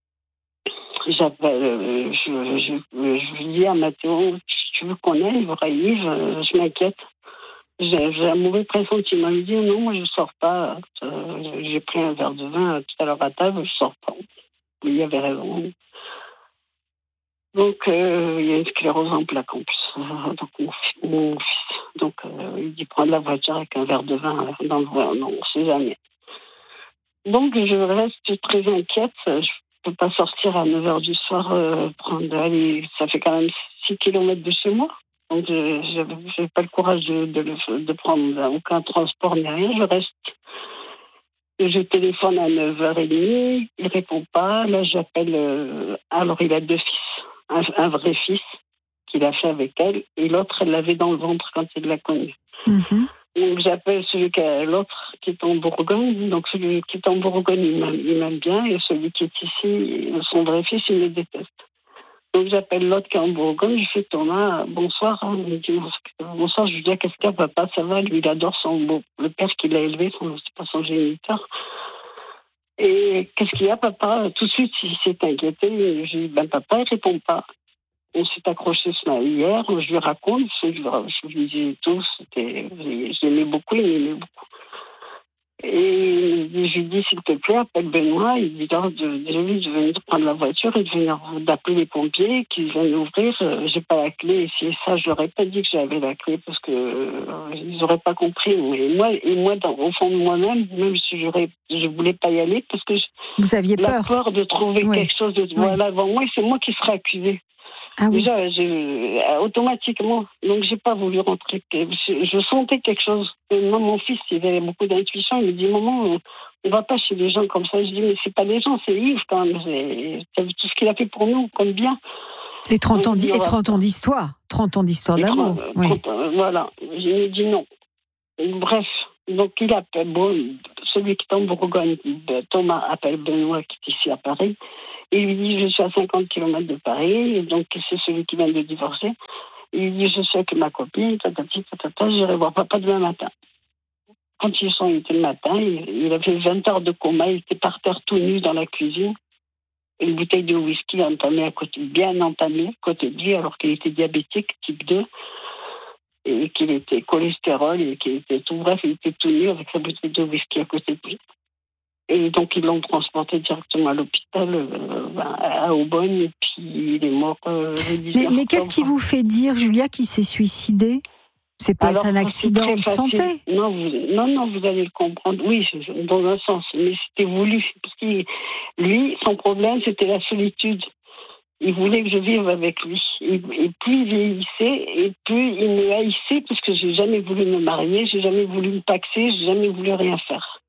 j'appelle, je dis à Mathéo, tu veux qu'on aille voir Yves, je m'inquiète. J'ai un mauvais pressentiment. Il me dit non, moi je sors pas. J'ai pris un verre de vin tout à l'heure à table, je sors pas. Il avait raison. Donc il y a une sclérose en plaques en plus. Donc mon fils. Donc il dit prendre la voiture avec un verre de vin dans le voie. Non, on sait jamais. Donc je reste très inquiète. Je peux pas sortir à 9h du soir ça fait quand même 6 km de chez moi. Donc, je n'ai pas le courage de prendre aucun transport ni rien. Je reste. Je téléphone à 9h30. Il ne répond pas. Là, j'appelle. Alors, il a 2 fils. Un vrai fils qu'il a fait avec elle. Et l'autre, elle l'avait dans le ventre quand il l'a connu. Mm-hmm. Donc, j'appelle l'autre qui est en Bourgogne. Donc, celui qui est en Bourgogne, il m'aime bien. Et celui qui est ici, son vrai fils, il me déteste. Donc j'appelle l'autre qui est en Bourgogne, je fais Thomas, bonsoir. Il me dit bonsoir, je lui dis qu'est-ce qu'il y a, papa, ça va? Lui, il adore le père qui l'a élevé, c'est pas son géniteur. Et qu'est-ce qu'il y a, papa? Tout de suite, il s'est inquiété. Je lui dis papa, il répond pas. On s'est accroché hier, je lui raconte, je lui dis tout, je l'aimais beaucoup, il m'aimait beaucoup. Et je lui dis, s'il te plaît, appelle Benoît. Il dit, de venir prendre la voiture et d'appeler les pompiers qui viennent ouvrir. J'ai pas la clé. Et si ça, je leur ai pas dit que j'avais la clé parce que ils auraient pas compris. Et moi, au fond de moi-même, même si je voulais pas y aller parce que vous aviez peur de trouver quelque chose de voilà devant moi. Et c'est moi qui serais accusée. Ah oui. Déjà, automatiquement. Donc, j'ai pas voulu rentrer. Je sentais quelque chose. Moi, mon fils, il avait beaucoup d'intuition. Il me dit, maman, on va pas chez les gens comme ça. Je dis, mais c'est pas des gens, c'est Yves quand même. T'as vu tout ce qu'il a fait pour nous, comme bien. Et 30 ans d'histoire. 30 ans d'histoire d'amour. Oui. Voilà. Je lui ai dit non. Bref. Donc, il appelle, celui qui est en Bourgogne, Thomas appelle Benoît, qui est ici à Paris. Et il lui dit, je suis à 50 km de Paris, et donc c'est celui qui vient de divorcer. Il lui dit, je suis avec ma copine, j'irai voir papa demain matin. Quand ils sont été le matin, il avait 20 heures de coma, il était par terre tout nu dans la cuisine. Une bouteille de whisky entamée à côté, bien entamée, à côté de lui, alors qu'il était diabétique, type 2. Et qu'il était cholestérol, et qu'il était tout, bref, il était tout nu avec sa bouteille de whisky à côté de lui. Et donc, ils l'ont transporté directement à l'hôpital, à Aubonne, et puis il est mort le 19 Mais qu'est-ce qui vous fait dire, Julia, qu'il s'est suicidé? C'est peut être un accident de santé. Non, vous allez le comprendre. Oui, dans un sens, mais c'était voulu. Parce que lui, son problème, c'était la solitude. Il voulait que je vive avec lui. Et plus il vieillissait, et plus il me haïssait, parce que j'ai jamais voulu me marier, j'ai jamais voulu me paxer, j'ai jamais voulu rien faire.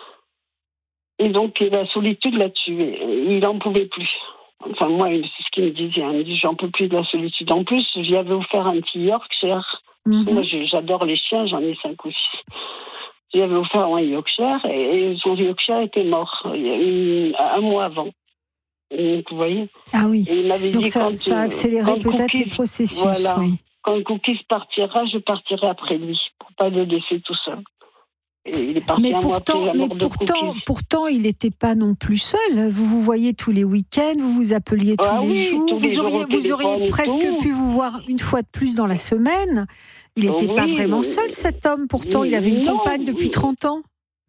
Et donc, la solitude l'a tué. Il n'en pouvait plus. Enfin, moi, c'est ce qu'il me disait. Il me dit, j'en peux plus de la solitude. En plus, j'y avais offert un petit Yorkshire. Moi, j'adore les chiens, j'en ai 5 ou 6. J'y avais offert un Yorkshire, et son Yorkshire était mort un mois avant. Donc, vous voyez. Ah oui. Et il m'avait donc dit, ça a accéléré peut-être le processus. Voilà. Oui. Quand Cookies partira, je partirai après lui, pour pas le laisser tout seul. Et il est parti pourtant, il n'était pas non plus seul. Vous voyez tous les week-ends, vous vous appeliez tous les jours. Vous auriez presque pu vous voir une fois de plus dans la semaine. Il n'était pas vraiment seul, cet homme. Pourtant, il avait une compagne depuis 30 ans.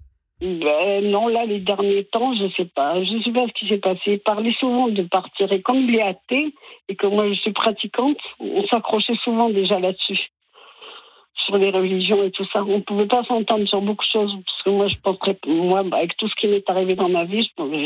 Non, là, les derniers temps, je ne sais pas ce qui s'est passé. Il parlait souvent de partir. Et comme il est athée, et que moi, je suis pratiquante, on s'accrochait souvent déjà là-dessus. Sur les religions et tout ça. On ne pouvait pas s'entendre sur beaucoup de choses. Parce que moi, je penserais, avec tout ce qui m'est arrivé dans ma vie,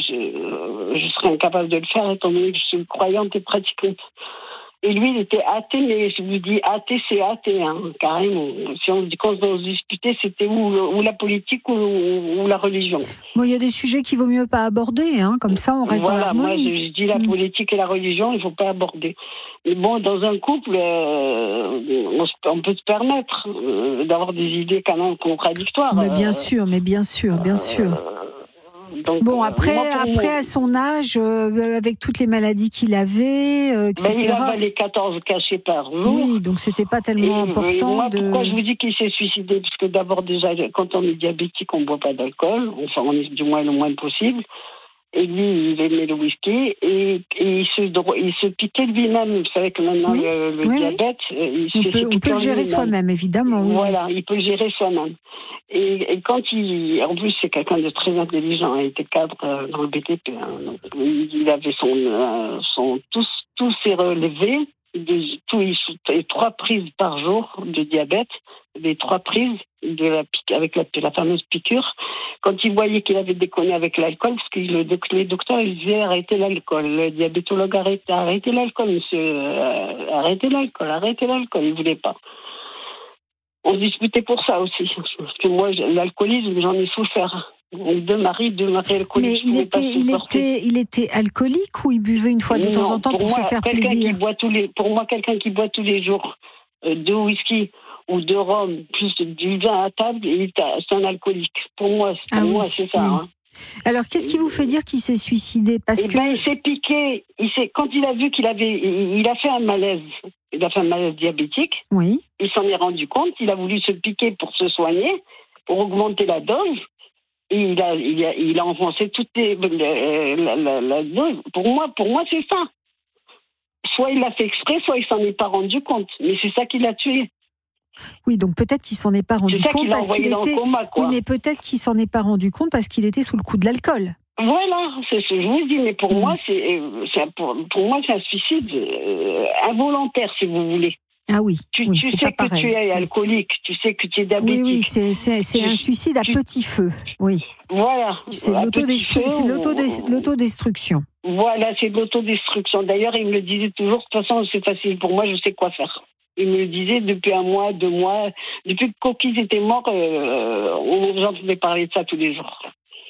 je serais incapable de le faire, étant donné que je suis croyante et pratiquante. Et lui, il était athée, mais je vous dis, athée, c'est athée, hein, carrément. Si on dit qu'on se disputait, c'était ou la politique ou la religion. Bon, il y a des sujets qu'il vaut mieux pas aborder, hein, comme ça on reste dans l'harmonie. Moi, je dis la politique et la religion, il ne faut pas aborder. Mais bon, dans un couple, on peut se permettre d'avoir des idées quand même contradictoires. Mais bien sûr. Donc, bon, après, à son âge, avec toutes les maladies qu'il avait, etc. Il avait 14 cachets par jour. Oui, donc c'était pas tellement important. Pourquoi je vous dis qu'il s'est suicidé? Parce que d'abord, déjà, quand on est diabétique, on ne boit pas d'alcool. Enfin, on est du moins le moins possible. Et lui, il aimait le whisky et il se piquait lui-même. Vous savez que maintenant, le diabète, on peut le gérer soi-même, évidemment. Voilà, il peut le gérer soi-même. Et quand en plus, c'est quelqu'un de très intelligent, il était cadre dans le BTP. Hein, donc, il avait tous ses relevés, les 3 prises par jour de diabète, les 3 prises avec la fameuse piqûre. Quand il voyait qu'il avait déconné avec l'alcool, parce que les docteurs ils disaient arrêtez l'alcool, le diabétologue arrêtez l'alcool, monsieur, arrêtez l'alcool, il voulait pas. On se disputait pour ça aussi, parce que moi l'alcoolisme j'en ai souffert. 2 maris alcooliques. Mais il était alcoolique ou il buvait une fois de temps en temps pour se faire plaisir? Pour moi, quelqu'un qui boit tous les jours 2 whisky ou 2 rhum plus du vin à table, c'est un alcoolique. Pour moi, c'est ça. Hein. Alors, qu'est-ce qui vous fait dire qu'il s'est suicidé? Il s'est piqué. Quand il a vu il a fait un malaise. Il a fait un malaise diabétique. Oui. Il s'en est rendu compte. Il a voulu se piquer pour se soigner, pour augmenter la dose. Et il a enfoncé toute la dose. Pour moi, c'est ça. Soit il l'a fait exprès, soit il s'en est pas rendu compte. Mais c'est ça qui l'a tué. Oui, donc peut-être qu'il s'en est pas rendu compte parce qu'il était. Coma, oui, mais peut-être qu'il s'en est pas rendu compte parce qu'il était sous le coup de l'alcool. Voilà, c'est ce que je vous dis. Mais pour moi, pour moi, c'est un suicide involontaire, si vous voulez. Ah oui. Tu sais que tu es alcoolique, tu sais que tu es diabétique. Oui, c'est un suicide à petit feu. Oui. Voilà. C'est l'autodestruction. Voilà, c'est de l'autodestruction. D'ailleurs, il me le disait toujours, de toute façon, c'est facile pour moi, je sais quoi faire. Il me le disait depuis 1 mois, 2 mois. Depuis que Coquise était mort, on entendait parler de ça tous les jours.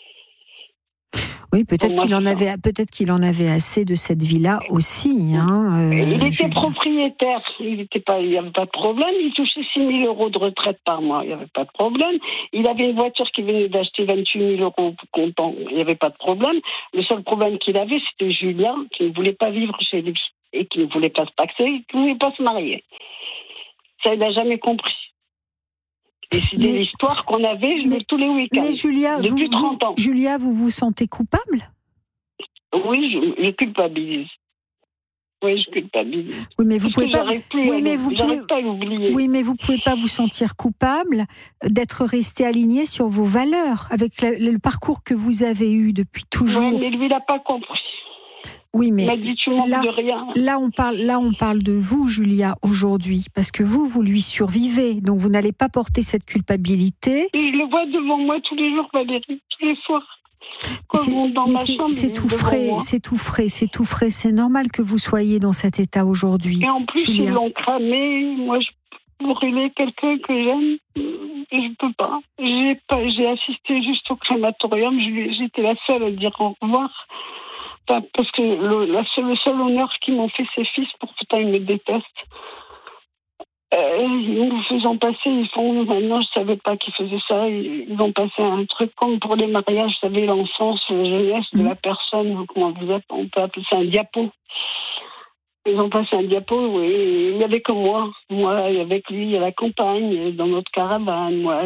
Oui, peut-être qu'il en avait assez de cette vie-là aussi. Hein, il était propriétaire, il n'y avait pas de problème. Il touchait 6 000 euros de retraite par mois, il n'y avait pas de problème. Il avait une voiture qu'il venait d'acheter 28 000 euros comptant, il n'y avait pas de problème. Le seul problème qu'il avait, c'était Julia, qui ne voulait pas vivre chez lui et qui ne voulait pas se paxer, qui ne voulait pas se marier. Ça, il n'a jamais compris. Et c'était l'histoire qu'on avait tous les week-ends. Mais Julia, depuis 30 ans. Julia, vous vous sentez coupable ? Oui, je culpabilise. Oui, je culpabilise. Oui, mais vous pouvez pas. J'arrive pas à l'oublier. Oui, mais vous pouvez pas vous sentir coupable d'être resté aligné sur vos valeurs avec le parcours que vous avez eu depuis toujours. Oui, mais lui, il n'a pas compris. Oui, mais il m'a dit, tu manques de rien. Là, on parle de vous, Julia, aujourd'hui, parce que vous lui survivez, donc vous n'allez pas porter cette culpabilité. Et je le vois devant moi tous les jours, Valérie, tous les soirs. C'est tout frais. C'est normal que vous soyez dans cet état aujourd'hui. Et en plus, Julia. Ils l'ont cramé. Moi, pour brûler quelqu'un que j'aime, je peux pas. J'ai assisté juste au crématorium. J'étais la seule à dire au revoir. Parce que le seul honneur qu'ils m'ont fait ses fils, pourtant ils me détestent. Ils nous faisant passer, maintenant je savais pas qu'ils faisaient ça, ils ont passé un truc comme pour les mariages, vous savez, l'enfance, la jeunesse de la personne, comment vous êtes, on peut appeler ça un diapo. Ils ont passé un diapo, et il n'y avait que moi, avec lui, à la campagne, dans notre caravane, moi,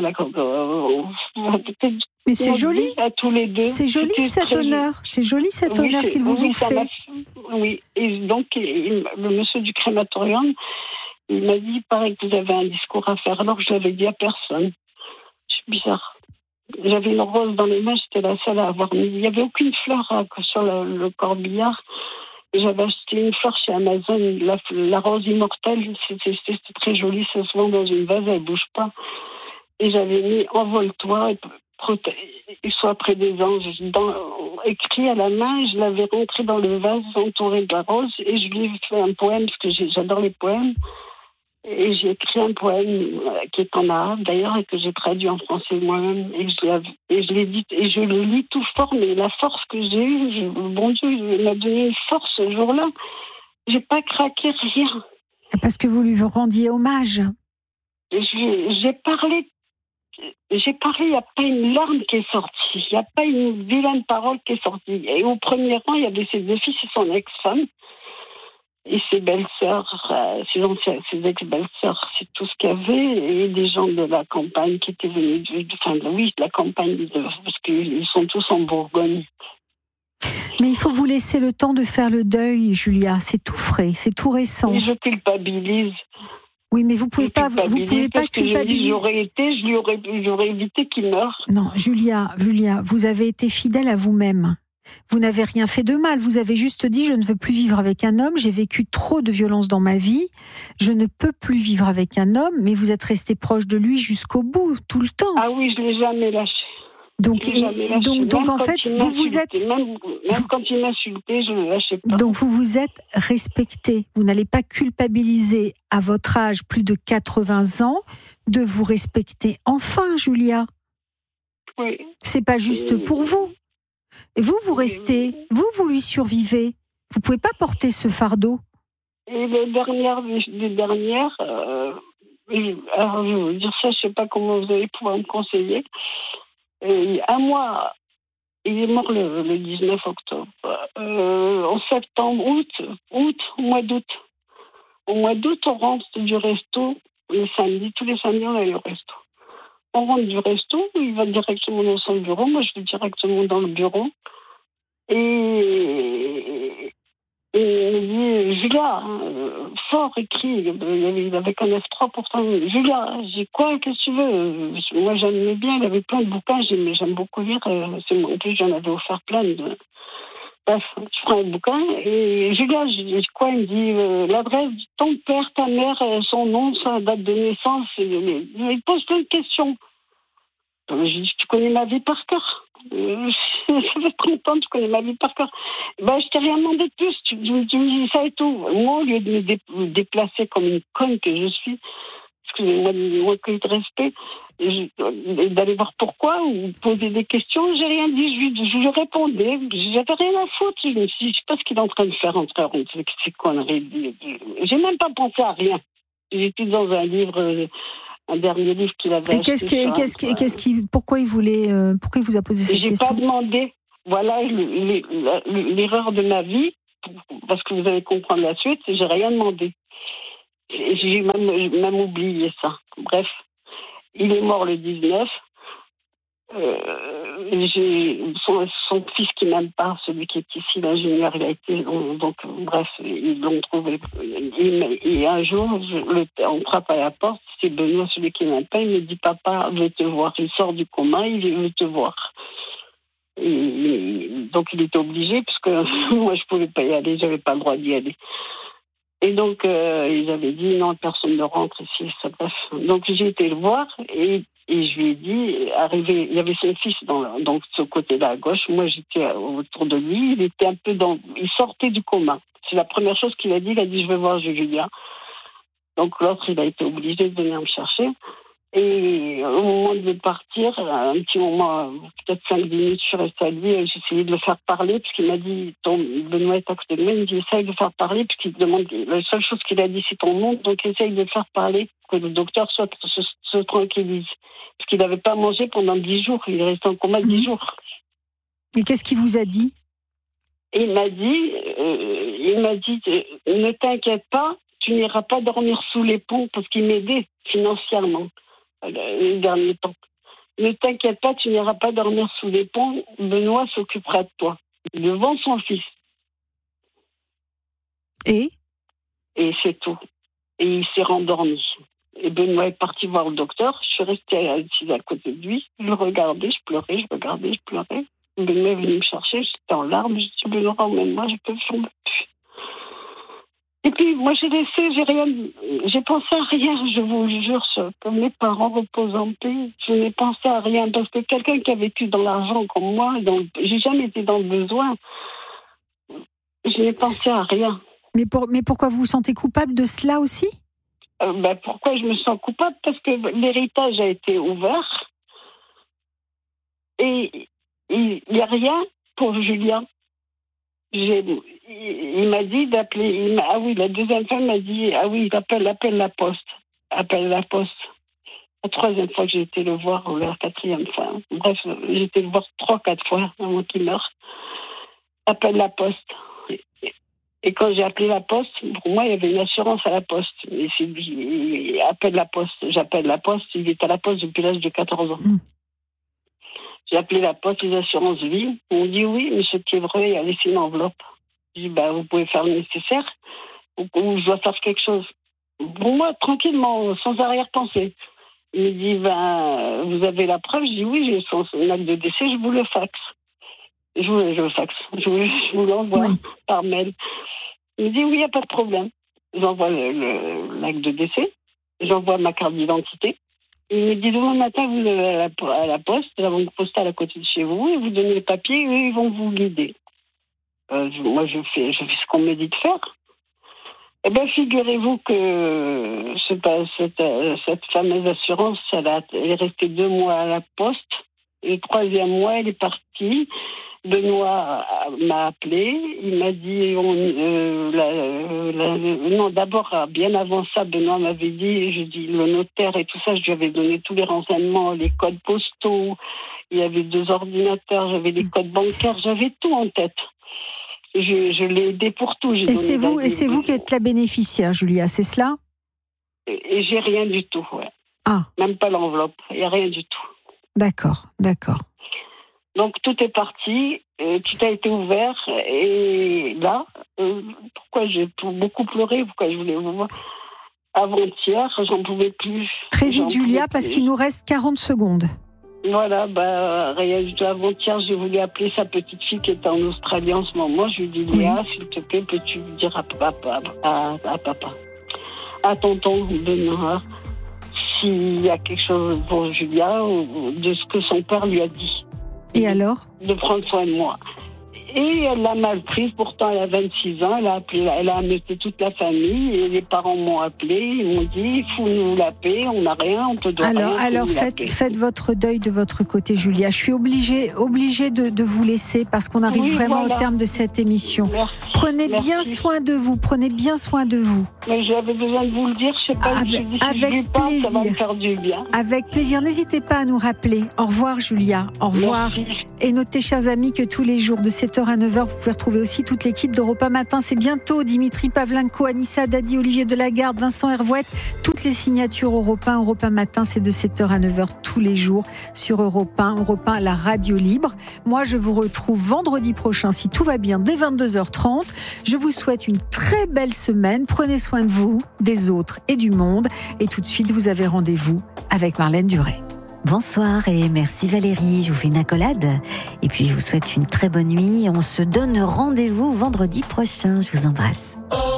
mais c'est joli. À tous les deux. C'est joli cet honneur. C'est joli cet honneur qu'ils vous ont fait. Oui, et donc le monsieur du crématorium, il m'a dit, il paraît que vous avez un discours à faire, alors que je l'avais dit à personne. C'est bizarre. J'avais une rose dans les mains, j'étais la seule à avoir mis. Il n'y avait aucune fleur sur le corbillard. J'avais acheté une fleur chez Amazon, la rose immortelle, c'était très joli, ça se vend dans une vase, elle ne bouge pas. Et j'avais mis envole-toi, et soit près des anges, écrit à la main, je l'avais rentré dans le vase entouré de la rose, et je lui ai fait un poème, parce que j'adore les poèmes. Et j'ai écrit un poème qui est en arabe d'ailleurs et que j'ai traduit en français moi-même et je l'ai dit et je le lis tout fort, mais la force que j'ai eue, bon Dieu, il m'a donné une force ce jour-là. J'ai pas craqué, rien. Parce que vous lui rendiez hommage. J'ai parlé, il n'y a pas une larme qui est sortie, il n'y a pas une vilaine parole qui est sortie. Et au premier rang, il y avait ses 2 fils et son ex-femme. Et ses belles-sœurs, ses ex-belles-sœurs, c'est tout ce qu'il y avait. Et des gens de la campagne qui étaient venus, de la campagne, parce qu'ils sont tous en Bourgogne. Mais il faut vous laisser le temps de faire le deuil, Julia. C'est tout frais, c'est tout récent. Mais je culpabilise. Oui, mais vous pouvez pas culpabiliser. J'aurais évité qu'il meure. Non, Julia, vous avez été fidèle à vous-même. Vous n'avez rien fait de mal, vous avez juste dit « je ne veux plus vivre avec un homme, j'ai vécu trop de violence dans ma vie, je ne peux plus vivre avec un homme », mais vous êtes resté proche de lui jusqu'au bout, tout le temps. Ah oui, je ne l'ai jamais lâché. Donc en fait, vous êtes... Même quand il m'insultait, je ne le lâchais pas. Donc vous vous êtes respecté, vous n'allez pas culpabiliser à votre âge, plus de 80 ans, de vous respecter. Enfin, Julia, oui. C'est pas juste pour vous. Et vous restez, vous lui survivez. Vous pouvez pas porter ce fardeau. Et les dernières, alors je vais vous dire ça, je sais pas comment vous allez pouvoir me conseiller. Et un mois, il est mort le 19 octobre. En septembre, au mois d'août. Au mois d'août, on rentre du resto le samedi. Tous les samedis, on allait au resto. On rentre du resto, il va directement dans son bureau. Moi, je vais directement dans le bureau. Et il me dit, Julia, fort écrit, il avait qu'un F3 pourtant. Julia, j'ai quoi, qu'est-ce que tu veux? Moi, j'aimais bien, il avait plein de bouquins, j'aime beaucoup lire. En plus, j'en avais offert plein de... Bref, je prends un bouquin et Julia, j'ai quoi? Il me dit l'adresse de ton père, ta mère, son nom, sa date de naissance. Il pose plein de questions. Tu connais ma vie par cœur. Ça fait 30 ans que tu connais ma vie par cœur. Je t'ai rien demandé de plus. Tu me dis ça et tout. Moi, au lieu de me déplacer comme une conne que je suis, excusez-moi de recueillir de respect, d'aller voir pourquoi ou poser des questions, j'ai rien dit. Je lui répondais. J'avais rien à foutre. Je me suis dit, je sais pas ce qu'il est en train de faire entre ces conneries. J'ai même pas pensé à rien. J'étais dans un livre. Un dernier livre qu'il avait acheté. Pourquoi il vous a posé cette question ? J'ai pas demandé. Voilà l'erreur de ma vie, parce que vous allez comprendre la suite, j'ai rien demandé. J'ai même oublié ça. Bref, il est mort le 19. J'ai son fils qui m'aime pas, celui qui est ici, l'ingénieur, il a été donc bref, ils l'ont trouvé. Et un jour, on frappe à la porte, c'est Benoît, celui qui m'aime pas, il me dit papa veut te voir, il sort du coma, il veut te voir. Donc il était obligé parce que moi je pouvais pas y aller, j'avais pas le droit d'y aller. Et donc ils avaient dit non, personne ne rentre ici, ça bref. Donc j'ai été le voir et je lui ai dit, il y avait son fils dans ce côté-là à gauche. Moi, j'étais autour de lui. Il était un peu il sortait du coma. C'est la première chose qu'il a dit. Il a dit, je veux voir Julia. Donc l'autre, il a été obligé de venir me chercher. Et au moment de partir, un petit moment, peut-être 5-10 minutes, je suis restée à lui. J'ai essayé de le faire parler, puisqu'il m'a dit, Benoît est à côté de moi, il me dit, essaye de le faire parler, puisqu'il demande, la seule chose qu'il a dit, c'est ton nom, donc essaye de le faire parler, que le docteur se tranquillise. Parce qu'il n'avait pas mangé pendant 10 jours, il est resté en coma 10 jours. Et qu'est-ce qu'il vous a dit ? Il m'a dit, ne t'inquiète pas, tu n'iras pas dormir sous les ponts, parce qu'il m'aidait financièrement. Les derniers temps. Ne t'inquiète pas, tu n'iras pas dormir sous les ponts. Benoît s'occupera de toi. Devant son fils. Et c'est tout. Et il s'est rendormi. Et Benoît est parti voir le docteur. Je suis restée assise à côté de lui. Je le regardais, je pleurais. Benoît est venu me chercher. J'étais en larmes. Je dis, Benoît, emmène-moi, je peux plus. Et puis, moi, j'ai pensé à rien, je vous le jure, comme mes parents reposent en paix. Je n'ai pensé à rien, parce que quelqu'un qui a vécu dans l'argent comme moi, j'ai jamais été dans le besoin. Je n'ai pensé à rien. Mais pourquoi vous vous sentez coupable de cela aussi ? Pourquoi je me sens coupable ? Parce que l'héritage a été ouvert. Et il n'y a rien pour Julien. Il m'a dit d'appeler. La deuxième fois, il m'a dit appelle la poste. Appelle la poste. La troisième fois que j'ai été le voir, ou la quatrième fois. Bref, j'ai été le voir 3-4 fois avant qu'il meure. Appelle la poste. Et quand j'ai appelé la poste, pour moi, il y avait une assurance à la poste. Et c'est lui, appelle la poste. J'appelle la poste. Il est à la poste depuis l'âge de 14 ans. J'ai appelé la poste, les assurances vie. On dit oui, monsieur Thiévreux, il a laissé une enveloppe. Je dis, vous pouvez faire le nécessaire ou je dois faire quelque chose. Pour moi, tranquillement, sans arrière-pensée. Il me dit, vous avez la preuve? Je dis oui, j'ai son acte de décès, je vous le faxe. Je vous l'envoie par mail. Il me dit oui, il n'y a pas de problème. J'envoie l'acte de décès, j'envoie ma carte d'identité. Il me dit demain matin, vous allez à la poste, la banque postale à côté de chez vous, et vous donnez les papiers, eux, ils vont vous guider. Moi, je fais ce qu'on me dit de faire. Eh bien, figurez-vous que cette fameuse assurance, elle est restée 2 mois à la poste. Le 3e mois, elle est partie. Benoît m'a appelé. Il m'a dit... non, d'abord, bien avant ça, Benoît m'avait dit, je dis, le notaire et tout ça, je lui avais donné tous les renseignements, les codes postaux. Il y avait 2 ordinateurs, j'avais les codes bancaires, j'avais tout en tête. Je l'ai aidé pour tout. Et c'est vous qui êtes la bénéficiaire, Julia, c'est cela? Et j'ai rien du tout, ouais. Ah. Même pas l'enveloppe, il n'y a rien du tout. D'accord. Donc tout est parti, tout a été ouvert, et là, pourquoi j'ai beaucoup pleuré, pourquoi je voulais vous voir avant-hier, j'en pouvais plus. Très vite, Julia, parce qu'il nous reste 40 secondes. Voilà, rien du tout. Avant-hier, j'ai voulu appeler sa petite fille qui est en Australie en ce moment. Je lui ai dit, Léa, s'il te plaît, peux-tu dire à papa, à tonton Benoît, s'il y a quelque chose pour Julia, ou de ce que son père lui a dit. Et alors ? De prendre soin de moi. Et elle l'a mal prise, pourtant elle a 26 ans, elle a amené toute la famille, et les parents m'ont appelé, ils m'ont dit, il faut nous la paix, on n'a rien, on te doit rien. Alors faites votre deuil de votre côté, Julia. Je suis obligée de vous laisser parce qu'on arrive vraiment au terme de cette émission. Merci. Prenez bien soin de vous, Mais j'avais besoin de vous le dire, je sais pas, avec plaisir. Ça va me faire du bien. Avec plaisir, n'hésitez pas à nous rappeler. Au revoir Julia, au revoir. Merci. Et notez chers amis que tous les jours de 7h à 9h, vous pouvez retrouver aussi toute l'équipe d'Europe 1 Matin. C'est bientôt Dimitri Pavlenko, Anissa Dadi, Olivier Delagarde, Vincent Hervouette. Toutes les signatures Europe 1 Matin, c'est de 7h à 9h tous les jours sur Europe 1, la radio libre. Moi, je vous retrouve vendredi prochain, si tout va bien, dès 22h30. Je vous souhaite une très belle semaine. Prenez soin de vous, des autres et du monde. Et tout de suite, vous avez rendez-vous avec Marlène Duret. Bonsoir et merci Valérie, je vous fais une accolade et puis je vous souhaite une très bonne nuit. On se donne rendez-vous vendredi prochain, je vous embrasse.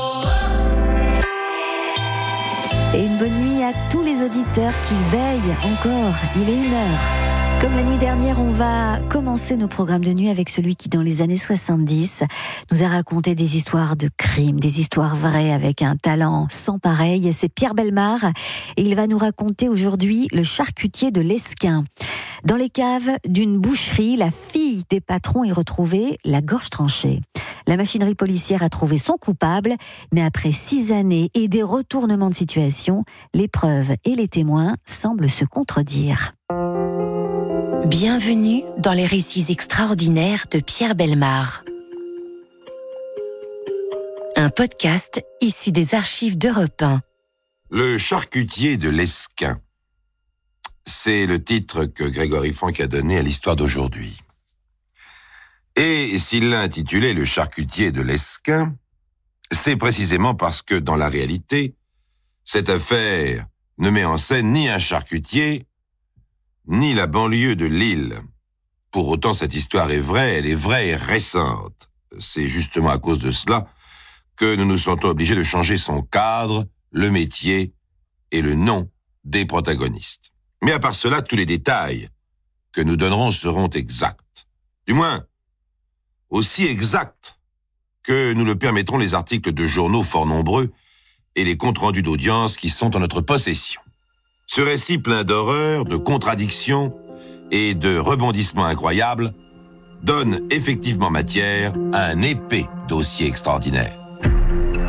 Et une bonne nuit à tous les auditeurs qui veillent encore, il est 1h. Comme la nuit dernière, on va commencer nos programmes de nuit avec celui qui, dans les années 70, nous a raconté des histoires de crimes, des histoires vraies avec un talent sans pareil. C'est Pierre Bellemare et il va nous raconter aujourd'hui le charcutier de l'Esquin. Dans les caves d'une boucherie, la fille des patrons est retrouvée, la gorge tranchée. La machinerie policière a trouvé son coupable, mais après 6 années et des retournements de situation, les preuves et les témoins semblent se contredire. Bienvenue dans les récits extraordinaires de Pierre Bellemare. Un podcast issu des archives d'Europe 1. Le charcutier de l'Esquin. C'est le titre que Grégory Franck a donné à l'histoire d'aujourd'hui. Et s'il l'a intitulé Le charcutier de l'Esquin, c'est précisément parce que, dans la réalité, cette affaire ne met en scène ni un charcutier, ni la banlieue de Lille. Pour autant, cette histoire est vraie, elle est vraie et récente. C'est justement à cause de cela que nous nous sentons obligés de changer son cadre, le métier et le nom des protagonistes. Mais à part cela, tous les détails que nous donnerons seront exacts. Du moins, aussi exacts que nous le permettront les articles de journaux fort nombreux et les comptes rendus d'audience qui sont en notre possession. Ce récit plein d'horreurs, de contradictions et de rebondissements incroyables donne effectivement matière à un épais dossier extraordinaire.